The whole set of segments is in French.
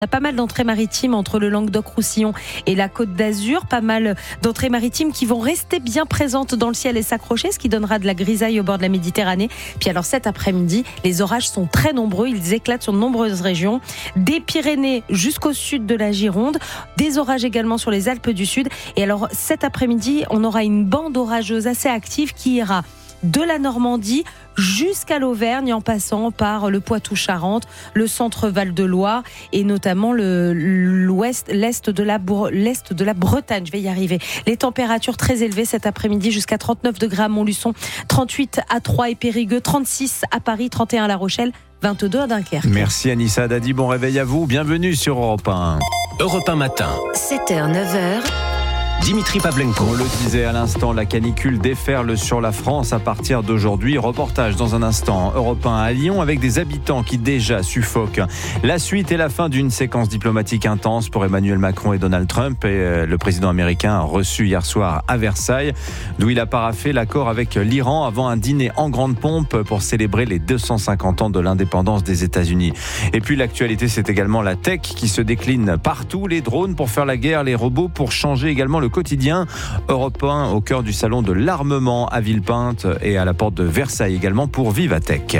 On a pas mal d'entrées maritimes entre le Languedoc-Roussillon et la Côte d'Azur. Pas mal d'entrées maritimes qui vont rester bien présentes dans le ciel et s'accrocher, ce qui donnera de la grisaille au bord de la Méditerranée. Puis alors cet après-midi, les orages sont très nombreux. Ils éclatent sur de nombreuses régions. Des Pyrénées jusqu'au sud de la Gironde. Des orages également sur les Alpes du Sud. Et alors cet après-midi, on aura une bande orageuse assez active qui ira de la Normandie jusqu'à l'Auvergne, en passant par le Poitou-Charentes, le centre Val-de-Loire et notamment l'est de la Bretagne. Je vais y arriver. Les températures très élevées cet après-midi, jusqu'à 39 degrés à Montluçon, 38 à Troyes et Périgueux, 36 à Paris, 31 à La Rochelle, 22 à Dunkerque. Merci Anissa Dadi, bon réveil à vous, bienvenue sur Europe 1. Europe 1 matin. 7h, 9h. Dimitri Pavlenko. On le disait à l'instant, la canicule déferle sur la France à partir d'aujourd'hui. Reportage dans un instant, Europe 1 à Lyon, avec des habitants qui déjà suffoquent. La suite et la fin d'une séquence diplomatique intense pour Emmanuel Macron et Donald Trump. Et le président américain a reçu hier soir à Versailles, d'où il a paraphé l'accord avec l'Iran avant un dîner en grande pompe pour célébrer les 250 ans de l'indépendance des États-Unis. Et puis l'actualité, c'est également la tech qui se décline partout. Les drones pour faire la guerre, les robots pour changer également le quotidien. Europe 1 au cœur du salon de l'armement à Villepinte et à la porte de Versailles également pour Vivatech.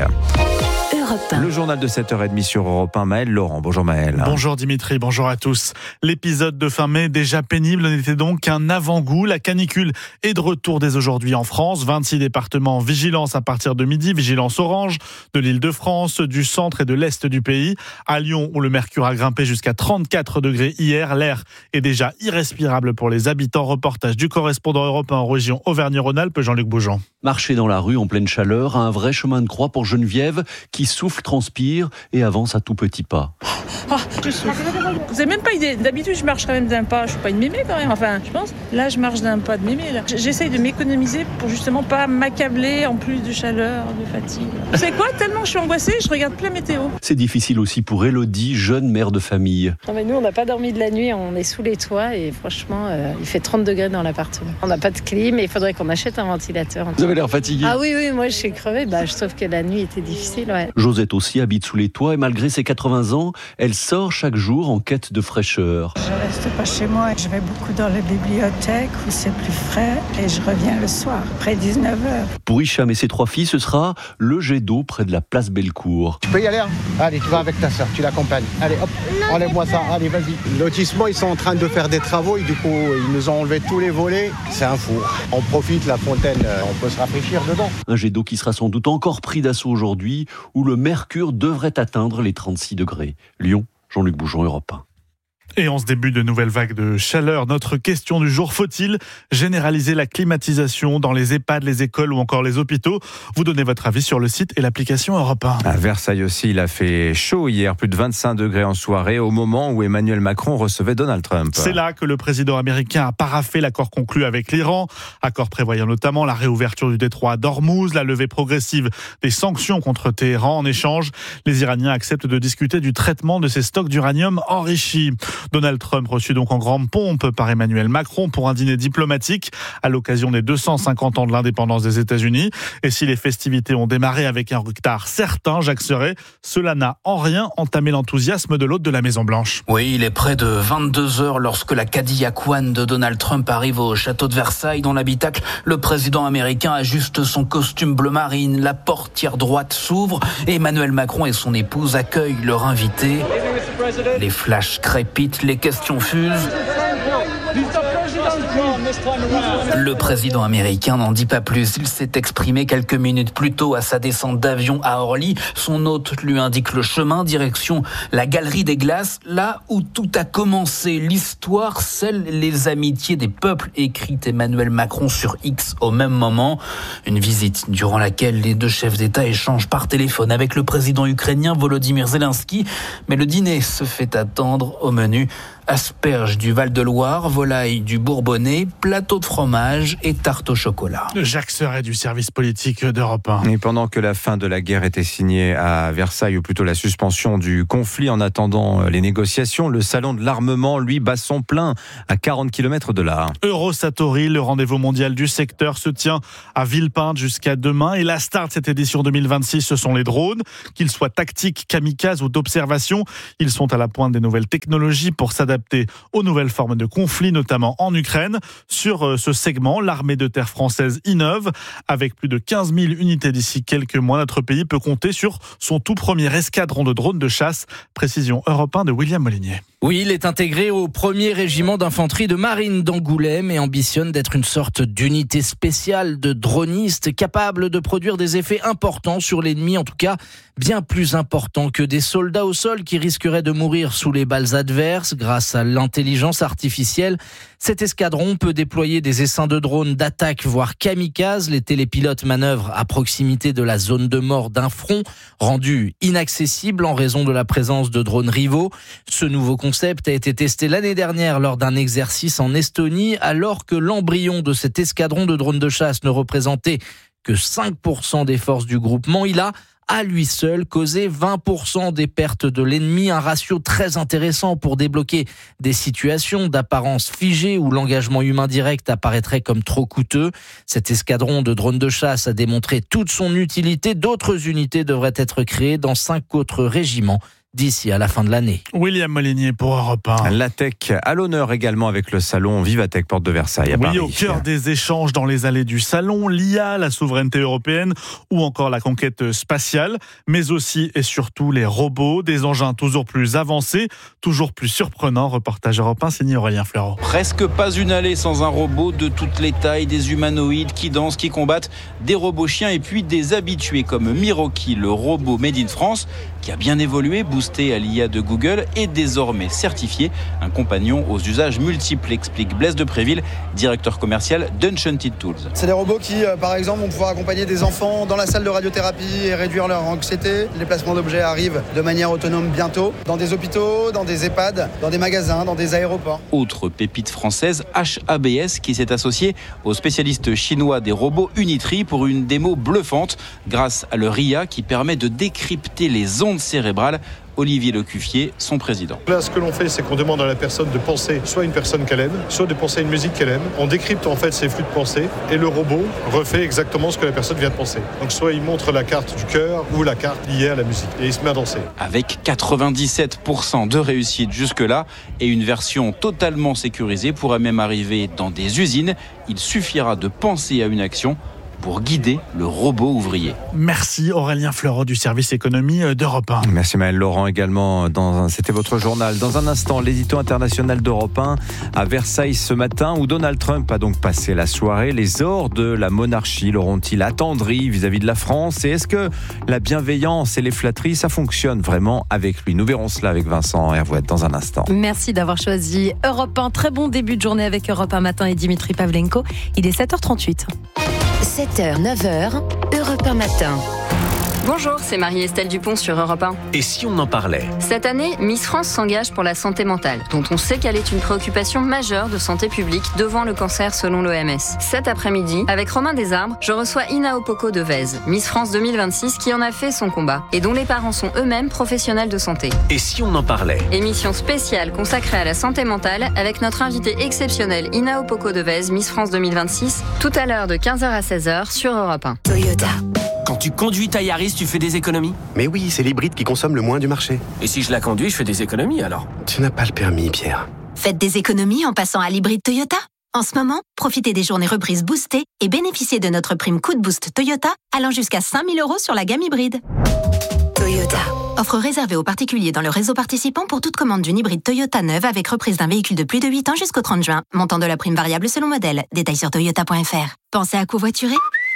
Le journal de 7h30 sur Europe 1, Maël Laurent. Bonjour Maël. Bonjour Dimitri, bonjour à tous. L'épisode de fin mai, déjà pénible, n'était donc qu'un avant-goût. La canicule est de retour dès aujourd'hui en France. 26 départements en vigilance à partir de midi, vigilance orange de l'Île-de-France, du centre et de l'est du pays. À Lyon, où le mercure a grimpé jusqu'à 34 degrés hier, l'air est déjà irrespirable pour les habitants. Reportage du correspondant Europe 1 en région Auvergne-Rhône-Alpes, Jean-Luc Bougeant. Marcher dans la rue en pleine chaleur, un vrai chemin de croix pour Geneviève qui souffle, transpire et avance à tout petits pas. Je souffle. Vous n'avez même pas idée. D'habitude, je marche quand même d'un pas. Je ne suis pas une mémé quand même. Enfin, je pense. Là, je marche d'un pas de mémé. Là. J'essaye de m'économiser pour justement pas m'accabler en plus de chaleur, de fatigue. Vous savez quoi ? Tellement je suis angoissée, je regarde plein météo. C'est difficile aussi pour Élodie, jeune mère de famille. Non mais nous, on n'a pas dormi de la nuit. On est sous les toits et franchement, il fait 30 degrés dans l'appartement. On n'a pas de clim et il faudrait qu'on achète un ventilateur. Vous avez l'air fatiguée. Ah oui, moi je suis crevée. Je trouve que la nuit était difficile. Ouais. Josette aussi habite sous les toits et malgré ses 80 ans, elle sort chaque jour en quête de fraîcheur. Je reste pas chez moi, je vais beaucoup dans les bibliothèques où c'est plus frais et je reviens le soir, après 19h. Pour Hicham et ses 3 filles, ce sera le jet d'eau près de la place Bellecour. Tu peux y aller, hein ? Allez, tu vas avec ta sœur, tu l'accompagnes. Allez, hop, enlève-moi ça, allez, vas-y. Lotissement, ils sont en train de faire des travaux et du coup, ils nous ont enlevé tous les volets. C'est un four. On profite, la fontaine, on peut se rafraîchir dedans. Un jet d'eau qui sera sans doute encore pris d'assaut aujourd'hui, où le mercure devrait atteindre les 36 degrés. Lyon, Jean-Luc Bougeant, Europe 1. Et en ce début de nouvelles vagues de chaleur, notre question du jour, faut-il généraliser la climatisation dans les EHPAD, les écoles ou encore les hôpitaux ? Vous donnez votre avis sur le site et l'application Europe 1. À Versailles aussi, il a fait chaud hier, plus de 25 degrés en soirée, au moment où Emmanuel Macron recevait Donald Trump. C'est là que le président américain a paraphé l'accord conclu avec l'Iran, accord prévoyant notamment la réouverture du détroit d'Ormuz, la levée progressive des sanctions contre Téhéran. En échange, les Iraniens acceptent de discuter du traitement de ces stocks d'uranium enrichi. Donald Trump reçu donc en grande pompe par Emmanuel Macron pour un dîner diplomatique à l'occasion des 250 ans de l'indépendance des États-Unis. Et si les festivités ont démarré avec un retard certain, Jacques Serret, cela n'a en rien entamé l'enthousiasme de l'hôte de la Maison-Blanche. Oui, il est près de 22h lorsque la Cadillac One de Donald Trump arrive au château de Versailles. Dans l'habitacle, le président américain ajuste son costume bleu marine, la portière droite s'ouvre et Emmanuel Macron et son épouse accueillent leur invité. Les flashs crépitent, les questions fusent. Le président américain n'en dit pas plus. Il s'est exprimé quelques minutes plus tôt à sa descente d'avion à Orly. Son hôte lui indique le chemin, direction la Galerie des Glaces, là où tout a commencé. L'histoire scelle les amitiés des peuples, écrit Emmanuel Macron sur X au même moment. Une visite durant laquelle les deux chefs d'État échangent par téléphone avec le président ukrainien Volodymyr Zelensky. Mais le dîner se fait attendre. Au menu, Asperges du Val-de-Loire, volailles du Bourbonnais, plateau de fromage et tarte au chocolat. Jacques Serret du service politique d'Europe 1. Et pendant que la fin de la guerre était signée à Versailles, ou plutôt la suspension du conflit en attendant les négociations, le salon de l'armement, lui, bat son plein à 40 km de là. Eurosatory, le rendez-vous mondial du secteur, se tient à Villepinte jusqu'à demain. Et la star de cette édition 2026, ce sont les drones. Qu'ils soient tactiques, kamikazes ou d'observation, ils sont à la pointe des nouvelles technologies pour s'adapter aux nouvelles formes de conflit, notamment en Ukraine. Sur ce segment, l'armée de terre française innove. Avec plus de 15 000 unités d'ici quelques mois, notre pays peut compter sur son tout premier escadron de drones de chasse. Précision Europe 1 de William Molinier. Oui, il est intégré au 1er régiment d'infanterie de marine d'Angoulême et ambitionne d'être une sorte d'unité spéciale de dronistes capable de produire des effets importants sur l'ennemi, en tout cas bien plus importants que des soldats au sol qui risqueraient de mourir sous les balles adverses grâce à l'intelligence artificielle. Cet escadron peut déployer des essaims de drones d'attaque, voire kamikazes. Les télépilotes manœuvrent à proximité de la zone de mort d'un front, rendu inaccessible en raison de la présence de drones rivaux. Ce nouveau concept a été testé l'année dernière lors d'un exercice en Estonie, alors que l'embryon de cet escadron de drones de chasse ne représentait que 5% des forces du groupement. Il a à lui seul causé 20% des pertes de l'ennemi, un ratio très intéressant pour débloquer des situations d'apparence figée où l'engagement humain direct apparaîtrait comme trop coûteux. Cet escadron de drones de chasse a démontré toute son utilité. D'autres unités devraient être créées dans 5 autres régiments d'ici à la fin de l'année. William Molinier pour Europe 1. La tech à l'honneur également avec le salon Vivatech Porte de Versailles à Paris. Oui, au cœur des échanges dans les allées du salon, l'IA, la souveraineté européenne ou encore la conquête spatiale, mais aussi et surtout les robots, des engins toujours plus avancés, toujours plus surprenants. Reportage Europe 1 signé Aurélien Fleureau. Presque pas une allée sans un robot de toutes les tailles, des humanoïdes qui dansent, qui combattent, des robots chiens et puis des habitués comme Miroki, le robot made in France, qui a bien évolué, boosté à l'IA de Google et désormais certifié un compagnon aux usages multiples, explique Blaise de Préville, directeur commercial d'Enchanted Tools. C'est des robots qui, par exemple, vont pouvoir accompagner des enfants dans la salle de radiothérapie et réduire leur anxiété. Les placements d'objets arrivent de manière autonome bientôt, dans des hôpitaux, dans des EHPAD, dans des magasins, dans des aéroports. Autre pépite française, HABS, qui s'est associé aux spécialistes chinois des robots Unitree pour une démo bluffante grâce à leur IA qui permet de décrypter les ondes cérébrales. Olivier Lecuffier, son président. Là, ce que l'on fait, c'est qu'on demande à la personne de penser soit une personne qu'elle aime, soit de penser à une musique qu'elle aime. On décrypte en fait ses flux de pensée et le robot refait exactement ce que la personne vient de penser. Donc soit il montre la carte du cœur ou la carte liée à la musique et il se met à danser. Avec 97% de réussite jusque-là et une version totalement sécurisée pourrait même arriver dans des usines, il suffira de penser à une action pour guider le robot ouvrier. Merci Aurélien Fleureau du service économie d'Europe 1. Merci Maël Laurent également. C'était votre journal. Dans un instant, l'édito international d'Europe 1 à Versailles ce matin où Donald Trump a donc passé la soirée. Les ors de la monarchie l'auront-ils attendri vis-à-vis de la France? Et est-ce que la bienveillance et les flatteries, ça fonctionne vraiment avec lui? Nous verrons cela avec Vincent Hervouette dans un instant. Merci d'avoir choisi Europe 1. Très bon début de journée avec Europe 1 matin et Dimitri Pavlenko. Il est 7h38. 7h, 9h, Europe 1 matin. Bonjour, c'est Marie-Estelle Dupont sur Europe 1. Et si on en parlait? Cette année, Miss France s'engage pour la santé mentale, dont on sait qu'elle est une préoccupation majeure de santé publique devant le cancer selon l'OMS. Cet après-midi, avec Romain Desarbres, je reçois Ina Opoko de Vèze, Miss France 2026, qui en a fait son combat et dont les parents sont eux-mêmes professionnels de santé. Et si on en parlait? Émission spéciale consacrée à la santé mentale avec notre invitée exceptionnelle Ina Opoko de Vèze, Miss France 2026, tout à l'heure de 15h à 16h sur Europe 1. Toyota. Quand tu conduis ta Yaris, tu fais des économies? Mais oui, c'est l'hybride qui consomme le moins du marché. Et si je la conduis, je fais des économies alors? Tu n'as pas le permis, Pierre. Faites des économies en passant à l'hybride Toyota. En ce moment, profitez des journées reprises boostées et bénéficiez de notre prime coup de boost Toyota allant jusqu'à 5 000 € sur la gamme hybride. Toyota. Offre réservée aux particuliers dans le réseau participant pour toute commande d'une hybride Toyota neuve avec reprise d'un véhicule de plus de 8 ans jusqu'au 30 juin. Montant de la prime variable selon modèle. Détails sur toyota.fr. Pensez à covoiturer?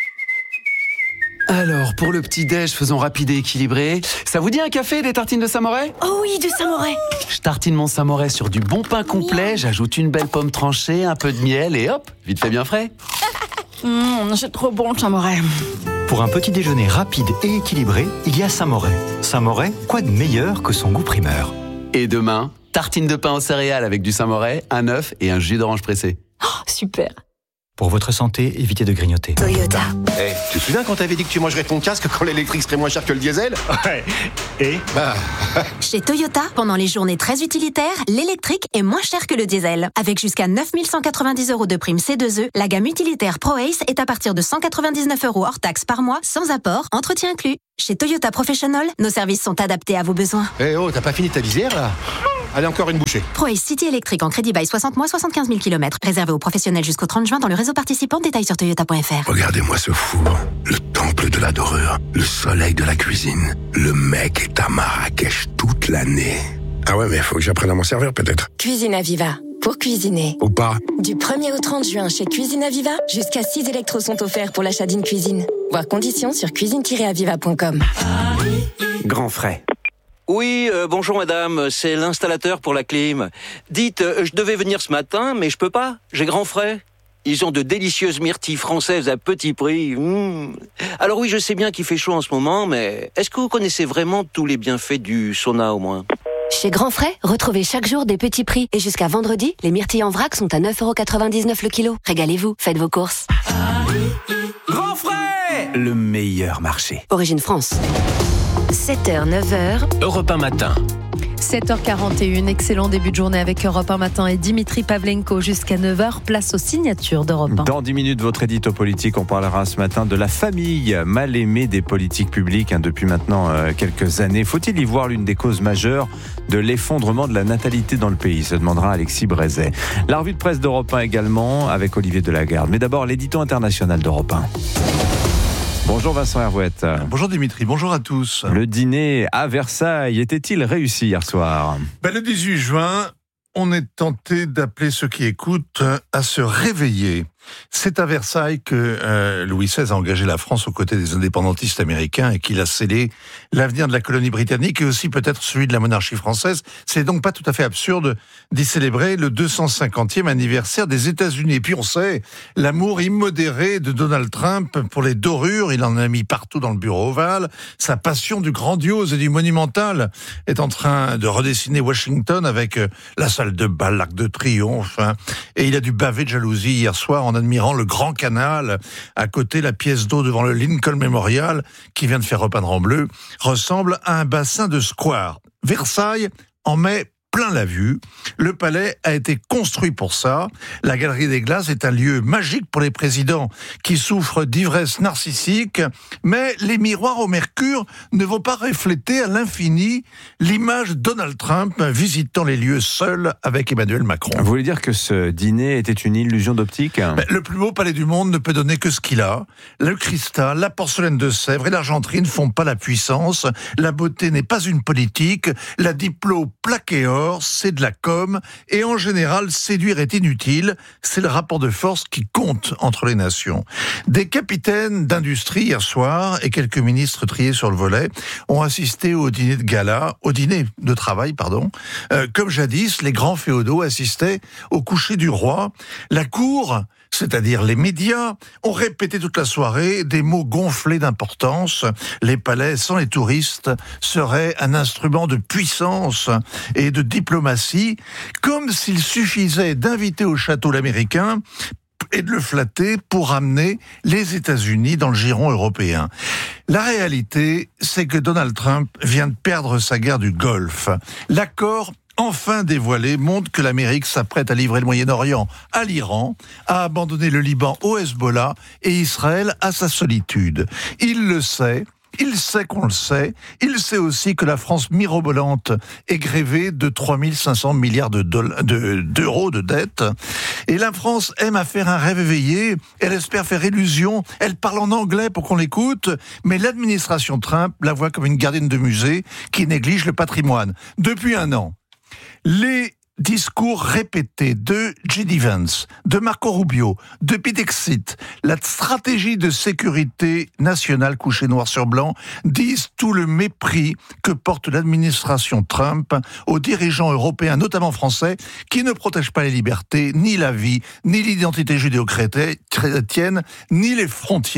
Alors, pour le petit-déj, faisons rapide et équilibré. Ça vous dit un café et des tartines de Saint-Moret? Oh oui, du Saint-Moret. Je tartine mon Saint-Moret sur du bon pain complet, j'ajoute une belle pomme tranchée, un peu de miel et hop, vite fait bien frais. C'est trop bon le Saint-Moret. Pour un petit déjeuner rapide et équilibré, il y a Saint-Moret. Saint-Moret, quoi de meilleur que son goût primeur? Et demain, tartine de pain aux céréales avec du Saint-Moré, un œuf et un jus d'orange pressé. Oh, super. Pour votre santé, évitez de grignoter. Toyota. Hey, tu te souviens quand t'avais dit que tu mangerais ton casque quand l'électrique serait moins cher que le diesel? Ouais. Et Chez Toyota, pendant les journées très utilitaires, l'électrique est moins cher que le diesel. Avec jusqu'à 9 190 € de prime C2E, la gamme utilitaire ProAce est à partir de 199 € hors taxe par mois, sans apport, entretien inclus. Chez Toyota Professional, nos services sont adaptés à vos besoins. Eh oh, t'as pas fini ta visière là? Allez, encore une bouchée. ProAce City électrique en crédit bail 60 mois, 75 000 km. Réservé aux professionnels jusqu'au 30 juin dans le réseau participant. Détails sur toyota.fr. Regardez-moi ce four, le temple de la dorure, le soleil de la cuisine. Le mec est à Marrakech toute l'année. Ah ouais, mais faut que j'apprenne à m'en servir peut-être. Cuisine Aviva. Pour cuisiner. Ou pas. Du 1er au 30 juin chez Cuisine Aviva, jusqu'à 6 électros sont offerts pour l'achat d'une cuisine. Voir conditions sur cuisine-aviva.com. Grand frais. Oui, bonjour madame, c'est l'installateur pour la clim. Dites, je devais venir ce matin, mais je peux pas, j'ai grand frais. Ils ont de délicieuses myrtilles françaises à petit prix. Alors oui, je sais bien qu'il fait chaud en ce moment, mais est-ce que vous connaissez vraiment tous les bienfaits du sauna au moins ? Chez Grand Frais, retrouvez chaque jour des petits prix. Et jusqu'à vendredi, les myrtilles en vrac sont à 9,99 € le kilo. Régalez-vous, faites vos courses. Grand frais, le meilleur marché. Origine France. 7h, 9h. Europe 1 matin. 7h41, excellent début de journée avec Europe 1 matin et Dimitri Pavlenko jusqu'à 9h, place aux signatures d'Europe 1. Dans 10 minutes, votre édito politique, on parlera ce matin de la famille mal aimée des politiques publiques depuis maintenant quelques années. Faut-il y voir l'une des causes majeures de l'effondrement de la natalité dans le pays, se demandera Alexis Brézet. La revue de presse d'Europe 1 également avec Olivier Delagarde. Mais d'abord, l'édito international d'Europe 1. Bonjour Vincent Hervouette. Bonjour Dimitri, bonjour à tous. Le dîner à Versailles était-il réussi hier soir ? Le 18 juin, on est tenté d'appeler ceux qui écoutent à se réveiller. C'est à Versailles que Louis XVI a engagé la France aux côtés des indépendantistes américains et qu'il a scellé l'avenir de la colonie britannique et aussi peut-être celui de la monarchie française. C'est donc pas tout à fait absurde d'y célébrer le 250e anniversaire des États-Unis. Et puis on sait, l'amour immodéré de Donald Trump pour les dorures, il en a mis partout dans le bureau ovale. Sa passion du grandiose et du monumental est en train de redessiner Washington avec la salle de bal, l'Arc de Triomphe. Et il a dû baver de jalousie hier soir en admirant le Grand Canal, à côté la pièce d'eau devant le Lincoln Memorial, qui vient de faire repeindre en bleu, ressemble à un bassin de square. Versailles en met plein la vue. Le palais a été construit pour ça. La Galerie des Glaces est un lieu magique pour les présidents qui souffrent d'ivresse narcissique, mais les miroirs au mercure ne vont pas refléter à l'infini l'image de Donald Trump visitant les lieux seul avec Emmanuel Macron. Vous voulez dire que ce dîner était une illusion d'optique ? Le plus beau palais du monde ne peut donner que ce qu'il a. Le cristal, la porcelaine de Sèvres et l'argenterie font pas la puissance. La beauté n'est pas une politique. La diplo plaqué or, c'est de la com, et en général, séduire est inutile, c'est le rapport de force qui compte entre les nations. Des capitaines d'industrie hier soir, et quelques ministres triés sur le volet, ont assisté au dîner de travail, comme jadis, les grands féodaux assistaient au coucher du roi. La cour, c'est-à-dire les médias, ont répété toute la soirée des mots gonflés d'importance. Les palais, sans les touristes, seraient un instrument de puissance et de diplomatie, comme s'il suffisait d'inviter au château l'Américain et de le flatter pour amener les États-Unis dans le giron européen. La réalité, c'est que Donald Trump vient de perdre sa guerre du Golfe. L'accord enfin dévoilé montre que l'Amérique s'apprête à livrer le Moyen-Orient à l'Iran, à abandonner le Liban au Hezbollah et Israël à sa solitude. Il le sait. Il sait qu'on le sait. Il sait aussi que la France mirobolante est grévée de 3 500 milliards d'euros de dette. Et la France aime à faire un rêve éveillé. Elle espère faire illusion. Elle parle en anglais pour qu'on l'écoute. Mais l'administration Trump la voit comme une gardienne de musée qui néglige le patrimoine. Depuis un an, les discours répétés de J.D. Vance, de Marco Rubio, de Pete Hegseth, la stratégie de sécurité nationale couchée noir sur blanc, disent tout le mépris que porte l'administration Trump aux dirigeants européens, notamment français, qui ne protègent pas les libertés, ni la vie, ni l'identité judéo-chrétienne, ni les frontières,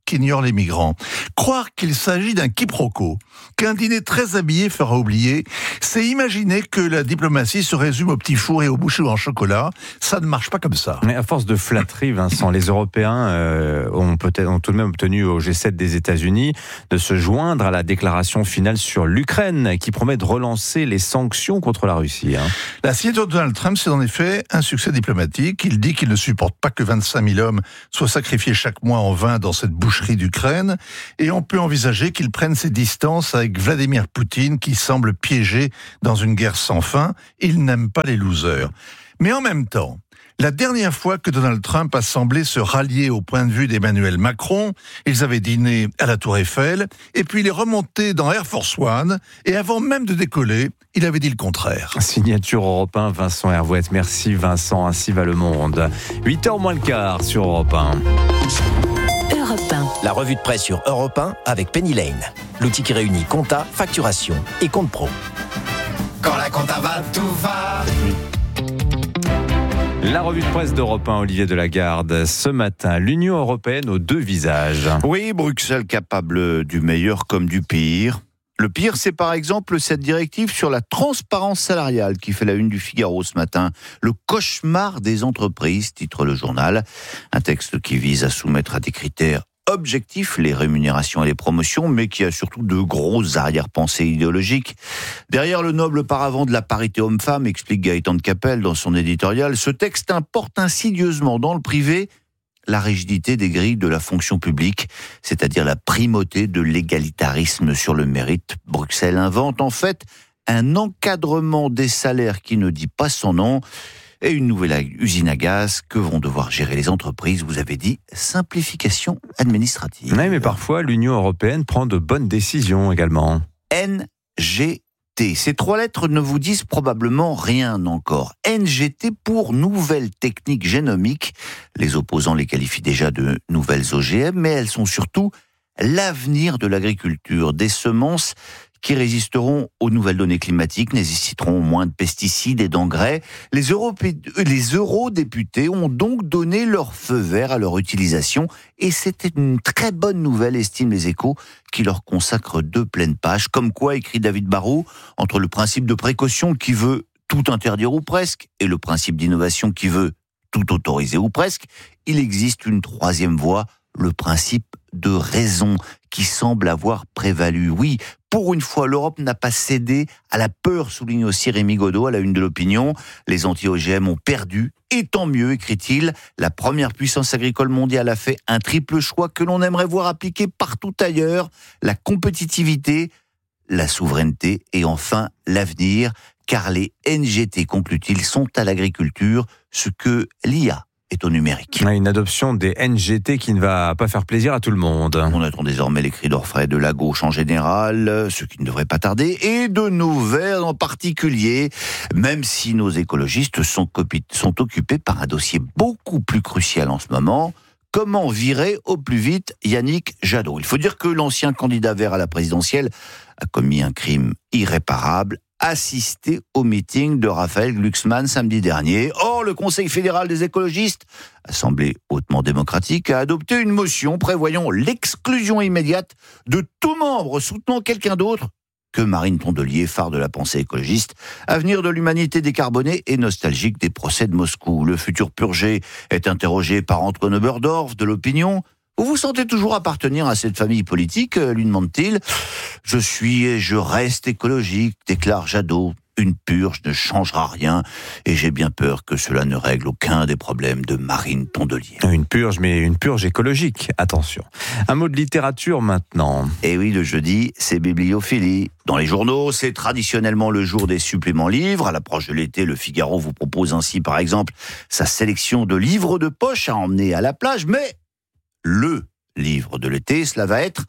qu'ignorent les migrants. Croire qu'il s'agit d'un quiproquo, qu'un dîner très habillé fera oublier, c'est imaginer que la diplomatie se résume au petit four et au bouchon en chocolat. Ça ne marche pas comme ça. Mais à force de flatterie, Vincent, les Européens ont tout de même obtenu au G7 des États-Unis de se joindre à la déclaration finale sur l'Ukraine qui promet de relancer les sanctions contre la Russie. La signature de Donald Trump, c'est en effet un succès diplomatique. Il dit qu'il ne supporte pas que 25 000 hommes soient sacrifiés chaque mois en vain dans cette boucherie d'Ukraine. Et on peut envisager qu'il prenne ses distances avec Vladimir Poutine qui semble piégé dans une guerre sans fin. Il n'aime pas les losers. Mais en même temps, la dernière fois que Donald Trump a semblé se rallier au point de vue d'Emmanuel Macron, ils avaient dîné à la Tour Eiffel, et puis il est remonté dans Air Force One, et avant même de décoller, il avait dit le contraire. Signature Europe 1, Vincent Hervouet. Merci Vincent, ainsi va le monde. 8h moins le quart sur Europe 1. Europe 1. La revue de presse sur Europe 1 avec Penny Lane. L'outil qui réunit compta, facturation et compte pro. Quand la compta va, tout va. La revue de presse d'Europe 1, Olivier Delagarde. Ce matin, l'Union européenne aux deux visages. Oui, Bruxelles capable du meilleur comme du pire. Le pire, c'est par exemple cette directive sur la transparence salariale qui fait la une du Figaro ce matin. Le cauchemar des entreprises, titre le journal. Un texte qui vise à soumettre à des critères objectifs les rémunérations et les promotions, mais qui a surtout de grosses arrière-pensées idéologiques. Derrière le noble paravent de la parité homme-femme, explique Gaëtan de Capelle dans son éditorial, ce texte importe insidieusement dans le privé la rigidité des grilles de la fonction publique, c'est-à-dire la primauté de l'égalitarisme sur le mérite. Bruxelles invente en fait un encadrement des salaires qui ne dit pas son nom et une nouvelle usine à gaz que vont devoir gérer les entreprises. Vous avez dit simplification administrative. Oui, mais parfois l'Union européenne prend de bonnes décisions également. NGT. Ces trois lettres ne vous disent probablement rien encore. NGT pour nouvelles techniques génomiques. Les opposants les qualifient déjà de nouvelles OGM, mais elles sont surtout l'avenir de l'agriculture. Des semences qui résisteront aux nouvelles données climatiques, nécessiteront moins de pesticides et d'engrais. Les eurodéputés ont donc donné leur feu vert à leur utilisation et c'était une très bonne nouvelle, estiment les Échos, qui leur consacre 2 pleines pages. Comme quoi, écrit David Barrault, entre le principe de précaution qui veut tout interdire ou presque et le principe d'innovation qui veut tout autoriser ou presque, il existe une troisième voie, le principe de raison qui semble avoir prévalu. Oui, pour une fois, l'Europe n'a pas cédé à la peur, souligne aussi Rémi Godot à la une de l'Opinion. Les anti-OGM ont perdu, et tant mieux, écrit-il. La première puissance agricole mondiale a fait un triple choix que l'on aimerait voir appliqué partout ailleurs. La compétitivité, la souveraineté et enfin l'avenir. Car les NGT, conclut-il, sont à l'agriculture ce que l'IA est au numérique. Une adoption des NGT qui ne va pas faire plaisir à tout le monde. On attend désormais les cris d'orfraie de la gauche en général, ce qui ne devrait pas tarder, et de nos Verts en particulier, même si nos écologistes sont occupés par un dossier beaucoup plus crucial en ce moment. Comment virer au plus vite Yannick Jadot ? Il faut dire que l'ancien candidat vert à la présidentielle a commis un crime irréparable, assisté au meeting de Raphaël Glucksmann samedi dernier. Or, le Conseil fédéral des écologistes, assemblée hautement démocratique, a adopté une motion prévoyant l'exclusion immédiate de tout membre soutenant quelqu'un d'autre que Marine Tondelier, phare de la pensée écologiste, avenir de l'humanité décarbonée et nostalgique des procès de Moscou. Le futur purgé est interrogé par Antoine Oberdorf de l'Opinion. Vous vous sentez toujours appartenir à cette famille politique, lui demande-t-il. Je suis et je reste écologique, déclare Jadot. Une purge ne changera rien et j'ai bien peur que cela ne règle aucun des problèmes de Marine Tondelier. Une purge, mais une purge écologique, attention. Un mot de littérature maintenant. Et oui, le jeudi, c'est bibliophilie. Dans les journaux, c'est traditionnellement le jour des suppléments livres. À l'approche de l'été, le Figaro vous propose ainsi, par exemple, sa sélection de livres de poche à emmener à la plage, mais le livre de l'été, cela va être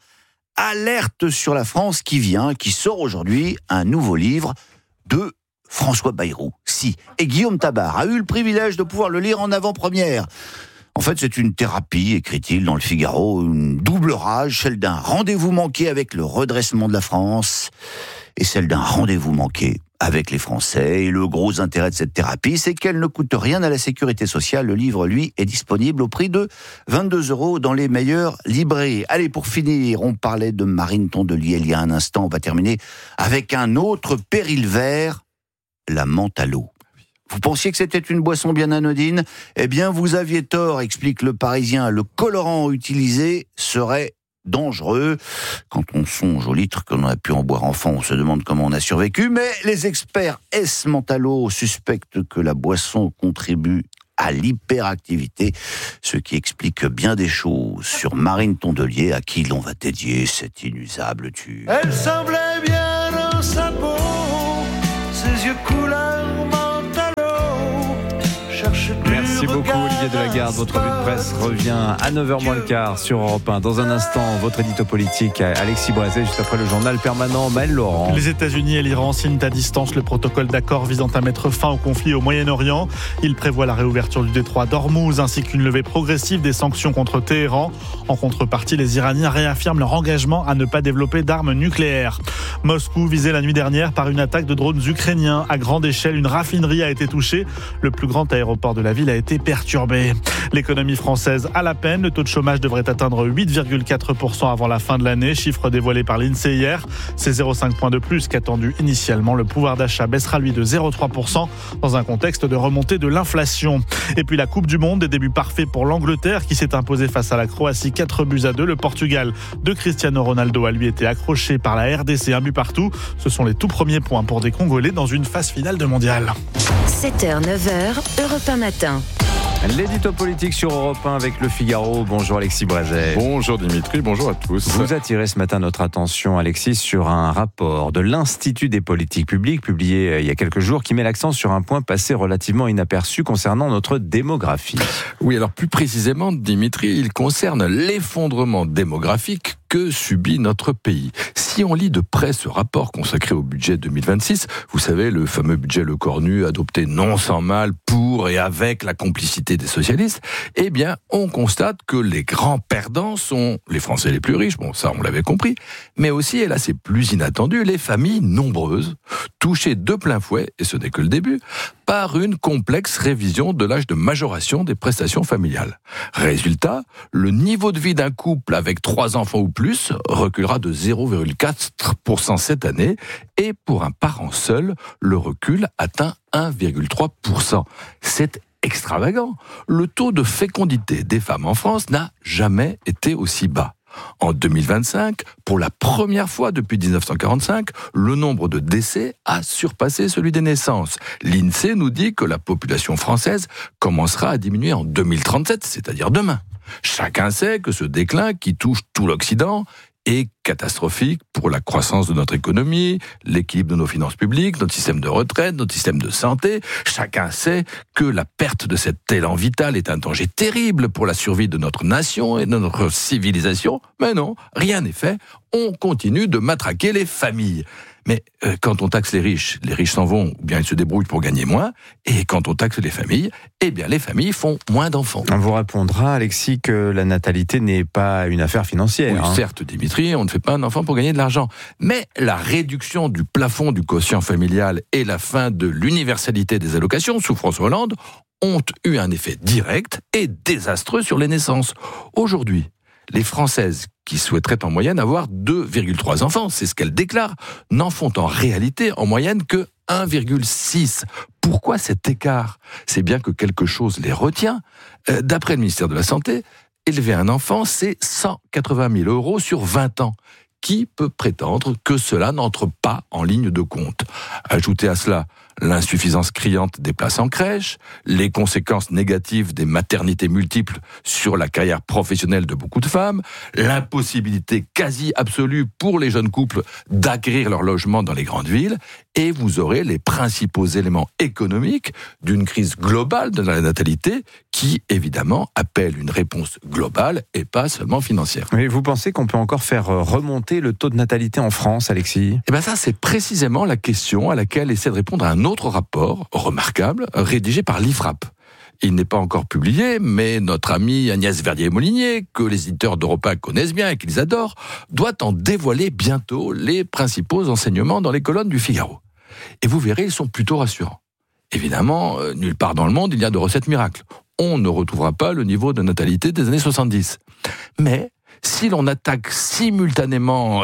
Alerte sur la France qui sort aujourd'hui un nouveau livre de François Bayrou. Et Guillaume Tabar a eu le privilège de pouvoir le lire en avant-première. En fait, c'est une thérapie, écrit-il dans le Figaro, une double rage, celle d'un rendez-vous manqué avec le redressement de la France et celle d'un rendez-vous manqué avec les Français. Et le gros intérêt de cette thérapie, c'est qu'elle ne coûte rien à la sécurité sociale. Le livre, lui, est disponible au prix de 22 € dans les meilleures librairies. Allez, pour finir, on parlait de Marine Tondelier il y a un instant. On va terminer avec un autre péril vert, la menthe à l'eau. Vous pensiez que c'était une boisson bien anodine ? Eh bien, vous aviez tort, explique le Parisien. Le colorant utilisé serait dangereux. Quand on songe au litre qu'on a pu en boire enfant, on se demande comment on a survécu. Mais les experts menthe à l'eau suspectent que la boisson contribue à l'hyperactivité, ce qui explique bien des choses sur Marine Tondelier, à qui l'on va dédier cet inusable tube. Elle semblait bien dans sa peau, ses yeux couleur menthe à l'eau. Merci beaucoup Olivier Delagarde. Votre revue de presse revient à 9h moins le quart sur Europe 1. Dans un instant, votre édito politique, Alexis Brazet, juste après le journal permanent, Maël Laurent. Les États-Unis et l'Iran signent à distance le protocole d'accord visant à mettre fin au conflit au Moyen-Orient. Il prévoit la réouverture du détroit d'Ormuz ainsi qu'une levée progressive des sanctions contre Téhéran. En contrepartie, les Iraniens réaffirment leur engagement à ne pas développer d'armes nucléaires. Moscou visé la nuit dernière par une attaque de drones ukrainiens à grande échelle. Une raffinerie a été touchée. Le plus grand aéroport de la ville a été perturbé. L'économie française à la peine. Le taux de chômage devrait atteindre 8,4% avant la fin de l'année. Chiffre dévoilé par l'INSEE hier. C'est 0,5 points de plus qu'attendu initialement. Le pouvoir d'achat baissera lui de 0,3% dans un contexte de remontée de l'inflation. Et puis la Coupe du Monde, des débuts parfaits pour l'Angleterre qui s'est imposée face à la Croatie 4-2. Le Portugal de Cristiano Ronaldo a lui été accroché par la RDC 1 but partout. Ce sont les tout premiers points pour des Congolais dans une phase finale de mondial. 7h, 9h, Europe 1 matin. L'édito politique sur Europe 1 avec le Figaro. Bonjour Alexis Brazet. Bonjour Dimitri, bonjour à tous. Vous attirez ce matin notre attention, Alexis, sur un rapport de l'Institut des politiques publiques publié il y a quelques jours qui met l'accent sur un point passé relativement inaperçu concernant notre démographie. Oui, alors plus précisément, Dimitri, il concerne l'effondrement démographique que subit notre pays. Si on lit de près ce rapport consacré au budget 2026, vous savez, le fameux budget Lecornu adopté non sans mal pour et avec la complicité des socialistes, eh bien, on constate que les grands perdants sont les Français les plus riches, bon ça on l'avait compris, mais aussi, et là c'est plus inattendu, les familles nombreuses, touchées de plein fouet, et ce n'est que le début, par une complexe révision de l'âge de majoration des prestations familiales. Résultat, le niveau de vie d'un couple avec 3 enfants ou plus reculera de 0,4% cette année, et pour un parent seul, le recul atteint 1,3%. C'est extravagant. Le taux de fécondité des femmes en France n'a jamais été aussi bas. En 2025, pour la première fois depuis 1945, le nombre de décès a surpassé celui des naissances. L'INSEE nous dit que la population française commencera à diminuer en 2037, c'est-à-dire demain. Chacun sait que ce déclin qui touche tout l'Occident est catastrophique pour la croissance de notre économie, l'équilibre de nos finances publiques, notre système de retraite, notre système de santé. Chacun sait que la perte de cet élan vital est un danger terrible pour la survie de notre nation et de notre civilisation. Mais non, rien n'est fait. On continue de matraquer les familles. Mais quand on taxe les riches s'en vont, ou bien ils se débrouillent pour gagner moins. Et quand on taxe les familles, eh bien les familles font moins d'enfants. On vous répondra, Alexis, que la natalité n'est pas une affaire financière. Oui, certes, Dimitri, on ne fait pas un enfant pour gagner de l'argent. Mais la réduction du plafond du quotient familial et la fin de l'universalité des allocations sous François Hollande ont eu un effet direct et désastreux sur les naissances. Aujourd'hui, les Françaises qui souhaiteraient en moyenne avoir 2,3 enfants, c'est ce qu'elles déclarent, n'en font en réalité en moyenne que 1,6. Pourquoi cet écart ? C'est bien que quelque chose les retient. D'après le ministère de la Santé, élever un enfant, c'est 180 000 € sur 20 ans. Qui peut prétendre que cela n'entre pas en ligne de compte ? Ajoutez à cela l'insuffisance criante des places en crèche, les conséquences négatives des maternités multiples sur la carrière professionnelle de beaucoup de femmes, l'impossibilité quasi absolue pour les jeunes couples d'acquérir leur logement dans les grandes villes, et vous aurez les principaux éléments économiques d'une crise globale de la natalité qui, évidemment, appelle une réponse globale et pas seulement financière. Mais vous pensez qu'on peut encore faire remonter le taux de natalité en France, Alexis ? Eh bien ça, c'est précisément la question à laquelle essaie de répondre un autre rapport remarquable rédigé par l'IFRAP. Il n'est pas encore publié, mais notre amie Agnès Verdier-Molinier, que les éditeurs d'Europe 1 connaissent bien et qu'ils adorent, doit en dévoiler bientôt les principaux enseignements dans les colonnes du Figaro. Et vous verrez, ils sont plutôt rassurants. Évidemment, nulle part dans le monde, il y a de recettes miracles. On ne retrouvera pas le niveau de natalité des années 70. Mais si l'on s'attaque simultanément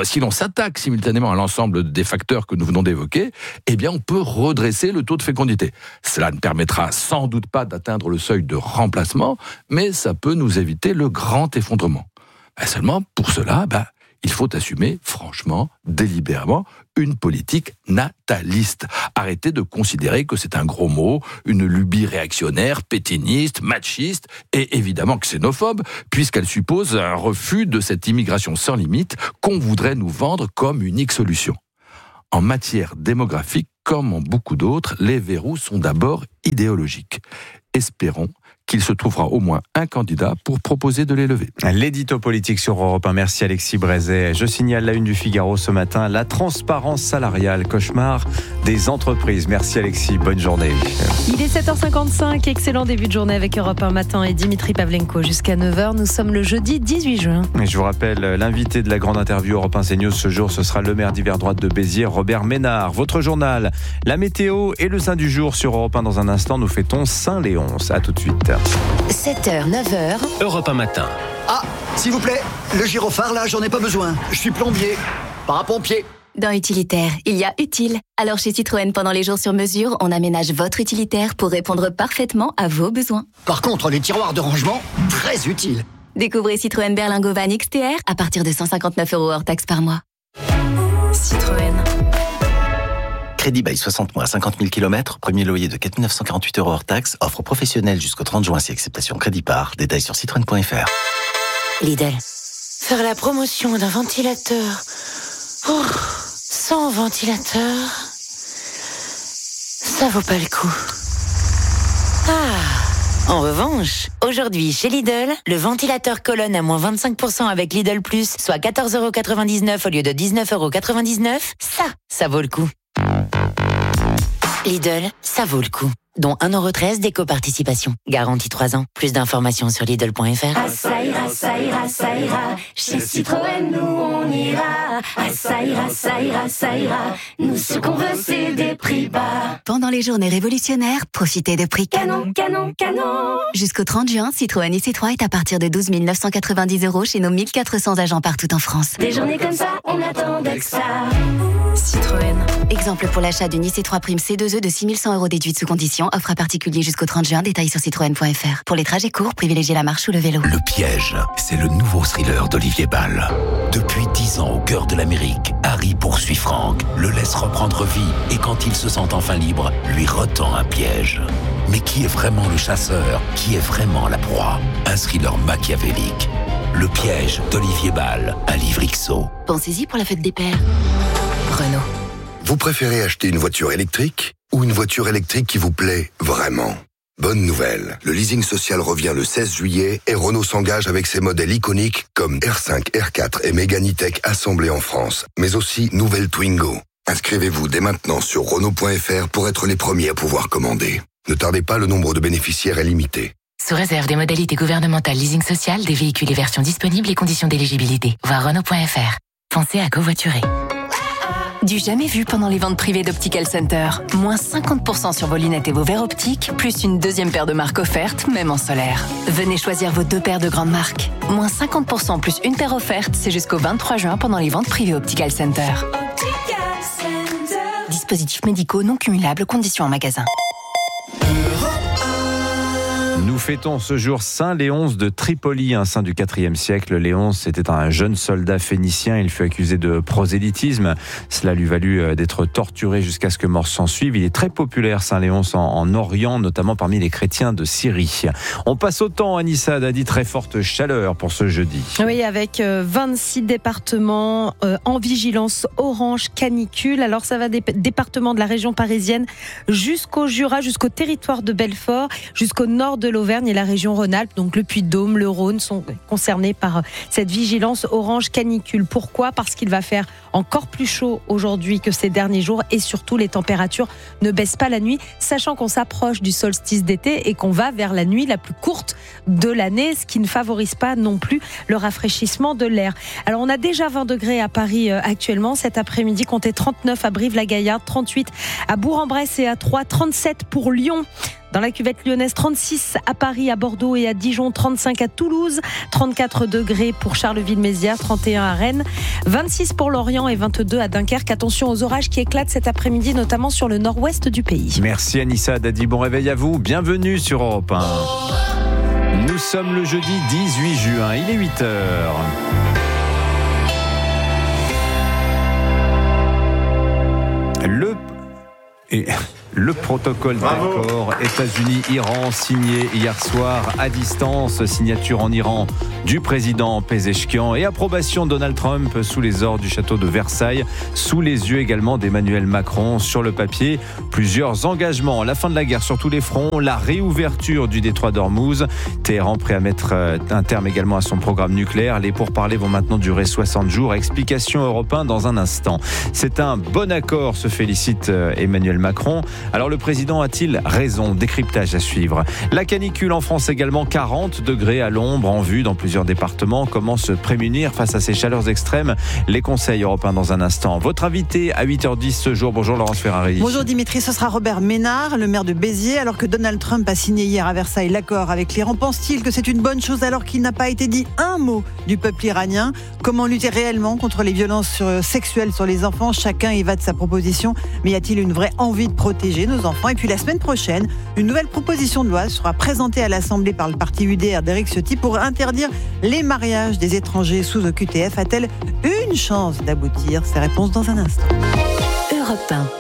à l'ensemble des facteurs que nous venons d'évoquer, eh bien, on peut redresser le taux de fécondité. Cela ne permettra sans doute pas d'atteindre le seuil de remplacement, mais ça peut nous éviter le grand effondrement. Seulement, pour cela, il faut assumer, franchement, délibérément, une politique nataliste. Arrêtez de considérer que c'est un gros mot, une lubie réactionnaire, pétiniste, machiste et évidemment xénophobe, puisqu'elle suppose un refus de cette immigration sans limite qu'on voudrait nous vendre comme unique solution. En matière démographique, comme en beaucoup d'autres, les verrous sont d'abord idéologiques. Espérons qu'il se trouvera au moins un candidat pour proposer de les lever. L'édito politique sur Europe 1. Merci Alexis Brézet. Je signale la une du Figaro ce matin, la transparence salariale, cauchemar des entreprises. Merci Alexis, bonne journée. Il est 7h55, excellent début de journée avec Europe 1 matin et Dimitri Pavlenko jusqu'à 9h. Nous sommes le jeudi 18 juin. Et je vous rappelle, l'invité de la grande interview Europe 1 CNews ce jour, ce sera le maire d'hiver droite de Béziers, Robert Ménard. Votre journal, la météo et le saint du jour sur Europe 1. Dans un instant, nous fêtons Saint-Léonce. À tout de suite. 7h, 9h. Europe 1 matin. Ah, s'il vous plaît, le gyrophare là, j'en ai pas besoin. Je suis plombier, parapompier. Dans Utilitaire, il y a utile. Alors chez Citroën, pendant les jours sur mesure, on aménage votre utilitaire pour répondre parfaitement à vos besoins. Par contre, les tiroirs de rangement, très utiles. Découvrez Citroën Berlingo Van XTR à partir de 159 € hors taxe par mois. Citroën. Crédit bail 60 mois, 50 000 km, premier loyer de 4 948 € hors taxe, offre professionnelle jusqu'au 30 juin si acceptation crédit par. Détails sur citroën.fr. Lidl. Faire la promotion d'un ventilateur sans ventilateur, ça vaut pas le coup. En revanche, aujourd'hui chez Lidl, le ventilateur colonne à moins 25% avec Lidl Plus, soit 14,99 € au lieu de 19,99 €, ça vaut le coup. Lidl, ça vaut le coup. Dont 1,13 € d'éco-participation. Garantie 3 ans. Plus d'informations sur Lidl.fr. Ah, ça ira, ça ira, ça ira. Chez Citroën, nous on ira. Ah, ça ira, ça ira, ça ira. Nous ce qu'on veut, c'est des prix bas. Pendant les journées révolutionnaires, profitez de prix canon. Jusqu'au 30 juin, Citroën IC3 est à partir de 12 990 € chez nos 1400 agents partout en France. Des journées comme ça, on attendait que ça. Citroën. Exemple pour l'achat d'une IC3 Prime C2E de 6 100 € déduite sous condition. Offre à particulier jusqu'au 30 juin. Détails sur citroën.fr. Pour les trajets courts, privilégiez la marche ou le vélo. Le piège, c'est le nouveau thriller d'Olivier Ball. Depuis 10 ans au cœur de l'Amérique, Harry poursuit Frank, le laisse reprendre vie et quand il se sent enfin libre, lui retend un piège. Mais qui est vraiment le chasseur? Qui est vraiment la proie? Un thriller machiavélique. Le piège d'Olivier Ball, un livre XO. Pensez-y pour la fête des pères. Renault. Vous préférez acheter une voiture électrique ou une voiture électrique qui vous plaît vraiment? Bonne nouvelle, le leasing social revient le 16 juillet et Renault s'engage avec ses modèles iconiques comme R5, R4 et Mégane E-Tech assemblés en France, mais aussi nouvelle Twingo. Inscrivez-vous dès maintenant sur Renault.fr pour être les premiers à pouvoir commander. Ne tardez pas, le nombre de bénéficiaires est limité. Sous réserve des modalités gouvernementales leasing social, des véhicules et versions disponibles et conditions d'éligibilité. Voir Renault.fr. Pensez à covoiturer. Du jamais vu pendant les ventes privées d'Optical Center. Moins 50% sur vos lunettes et vos verres optiques, plus une deuxième paire de marques offerte, même en solaire. Venez choisir vos 2 paires de grandes marques. Moins 50% plus une paire offerte, c'est jusqu'au 23 juin pendant les ventes privées Optical Center. Dispositifs médicaux non cumulables, conditions en magasin. Nous fêtons ce jour Saint Léonce de Tripoli, un saint du IVe siècle. Léonce était un jeune soldat phénicien. Il fut accusé de prosélytisme. Cela lui valut d'être torturé jusqu'à ce que mort s'en suive. Il est très populaire, Saint Léonce, en Orient, notamment parmi les chrétiens de Syrie. On passe au temps, Anissa Dadi, très forte chaleur pour ce jeudi. Oui, avec 26 départements en vigilance orange canicule. Alors ça va des départements de la région parisienne jusqu'au Jura, jusqu'au territoire de Belfort, jusqu'au nord de l'Auvergne et la région Rhône-Alpes, donc le Puy-de-Dôme, le Rhône, sont concernés par cette vigilance orange canicule. Pourquoi ? Parce qu'il va faire encore plus chaud aujourd'hui que ces derniers jours et surtout les températures ne baissent pas la nuit, sachant qu'on s'approche du solstice d'été et qu'on va vers la nuit la plus courte de l'année, ce qui ne favorise pas non plus le rafraîchissement de l'air. Alors on a déjà 20 degrés à Paris actuellement. Cet après-midi, comptez 39 à Brive-la-Gaillarde, 38 à Bourg-en-Bresse et à Troyes, 37 pour Lyon. Dans la cuvette lyonnaise, 36 à Paris, à Bordeaux et à Dijon, 35 à Toulouse, 34 degrés pour Charleville-Mézières, 31 à Rennes, 26 pour Lorient et 22 à Dunkerque. Attention aux orages qui éclatent cet après-midi, notamment sur le nord-ouest du pays. Merci Anissa Dadi, bon réveil à vous, bienvenue sur Europe 1. Nous sommes le jeudi 18 juin, il est 8h. Le protocole d'accord États-Unis-Iran signé hier soir à distance, signature en Iran du président Pezeshkian et approbation de Donald Trump sous les ors du château de Versailles, sous les yeux également d'Emmanuel Macron. Sur le papier, plusieurs engagements, la fin de la guerre sur tous les fronts, la réouverture du détroit d'Ormuz, Téhéran prêt à mettre un terme également à son programme nucléaire. Les pourparlers vont maintenant durer 60 jours. Explication Europe 1 dans un instant. C'est un bon accord, se félicite Emmanuel Macron. Alors le président a-t-il raison ? Décryptage à suivre. La canicule en France également, 40 degrés à l'ombre en vue dans plusieurs départements. Comment se prémunir face à ces chaleurs extrêmes ? Les conseils européens dans un instant. Votre invité à 8h10 ce jour. Bonjour Laurence Ferrari. Bonjour Dimitri, ce sera Robert Ménard, le maire de Béziers. Alors que Donald Trump a signé hier à Versailles l'accord avec l'Iran, pense-t-il que c'est une bonne chose alors qu'il n'a pas été dit un mot du peuple iranien ? Comment lutter réellement contre les violences sexuelles sur les enfants ? Chacun y va de sa proposition. Mais y a-t-il une vraie envie de protéger nos enfants? Et puis la semaine prochaine, une nouvelle proposition de loi sera présentée à l'Assemblée par le parti UDR d'Éric Ciotti pour interdire les mariages des étrangers sous OQTF. A-t-elle une chance d'aboutir? Ces réponses dans un instant. Europe 1.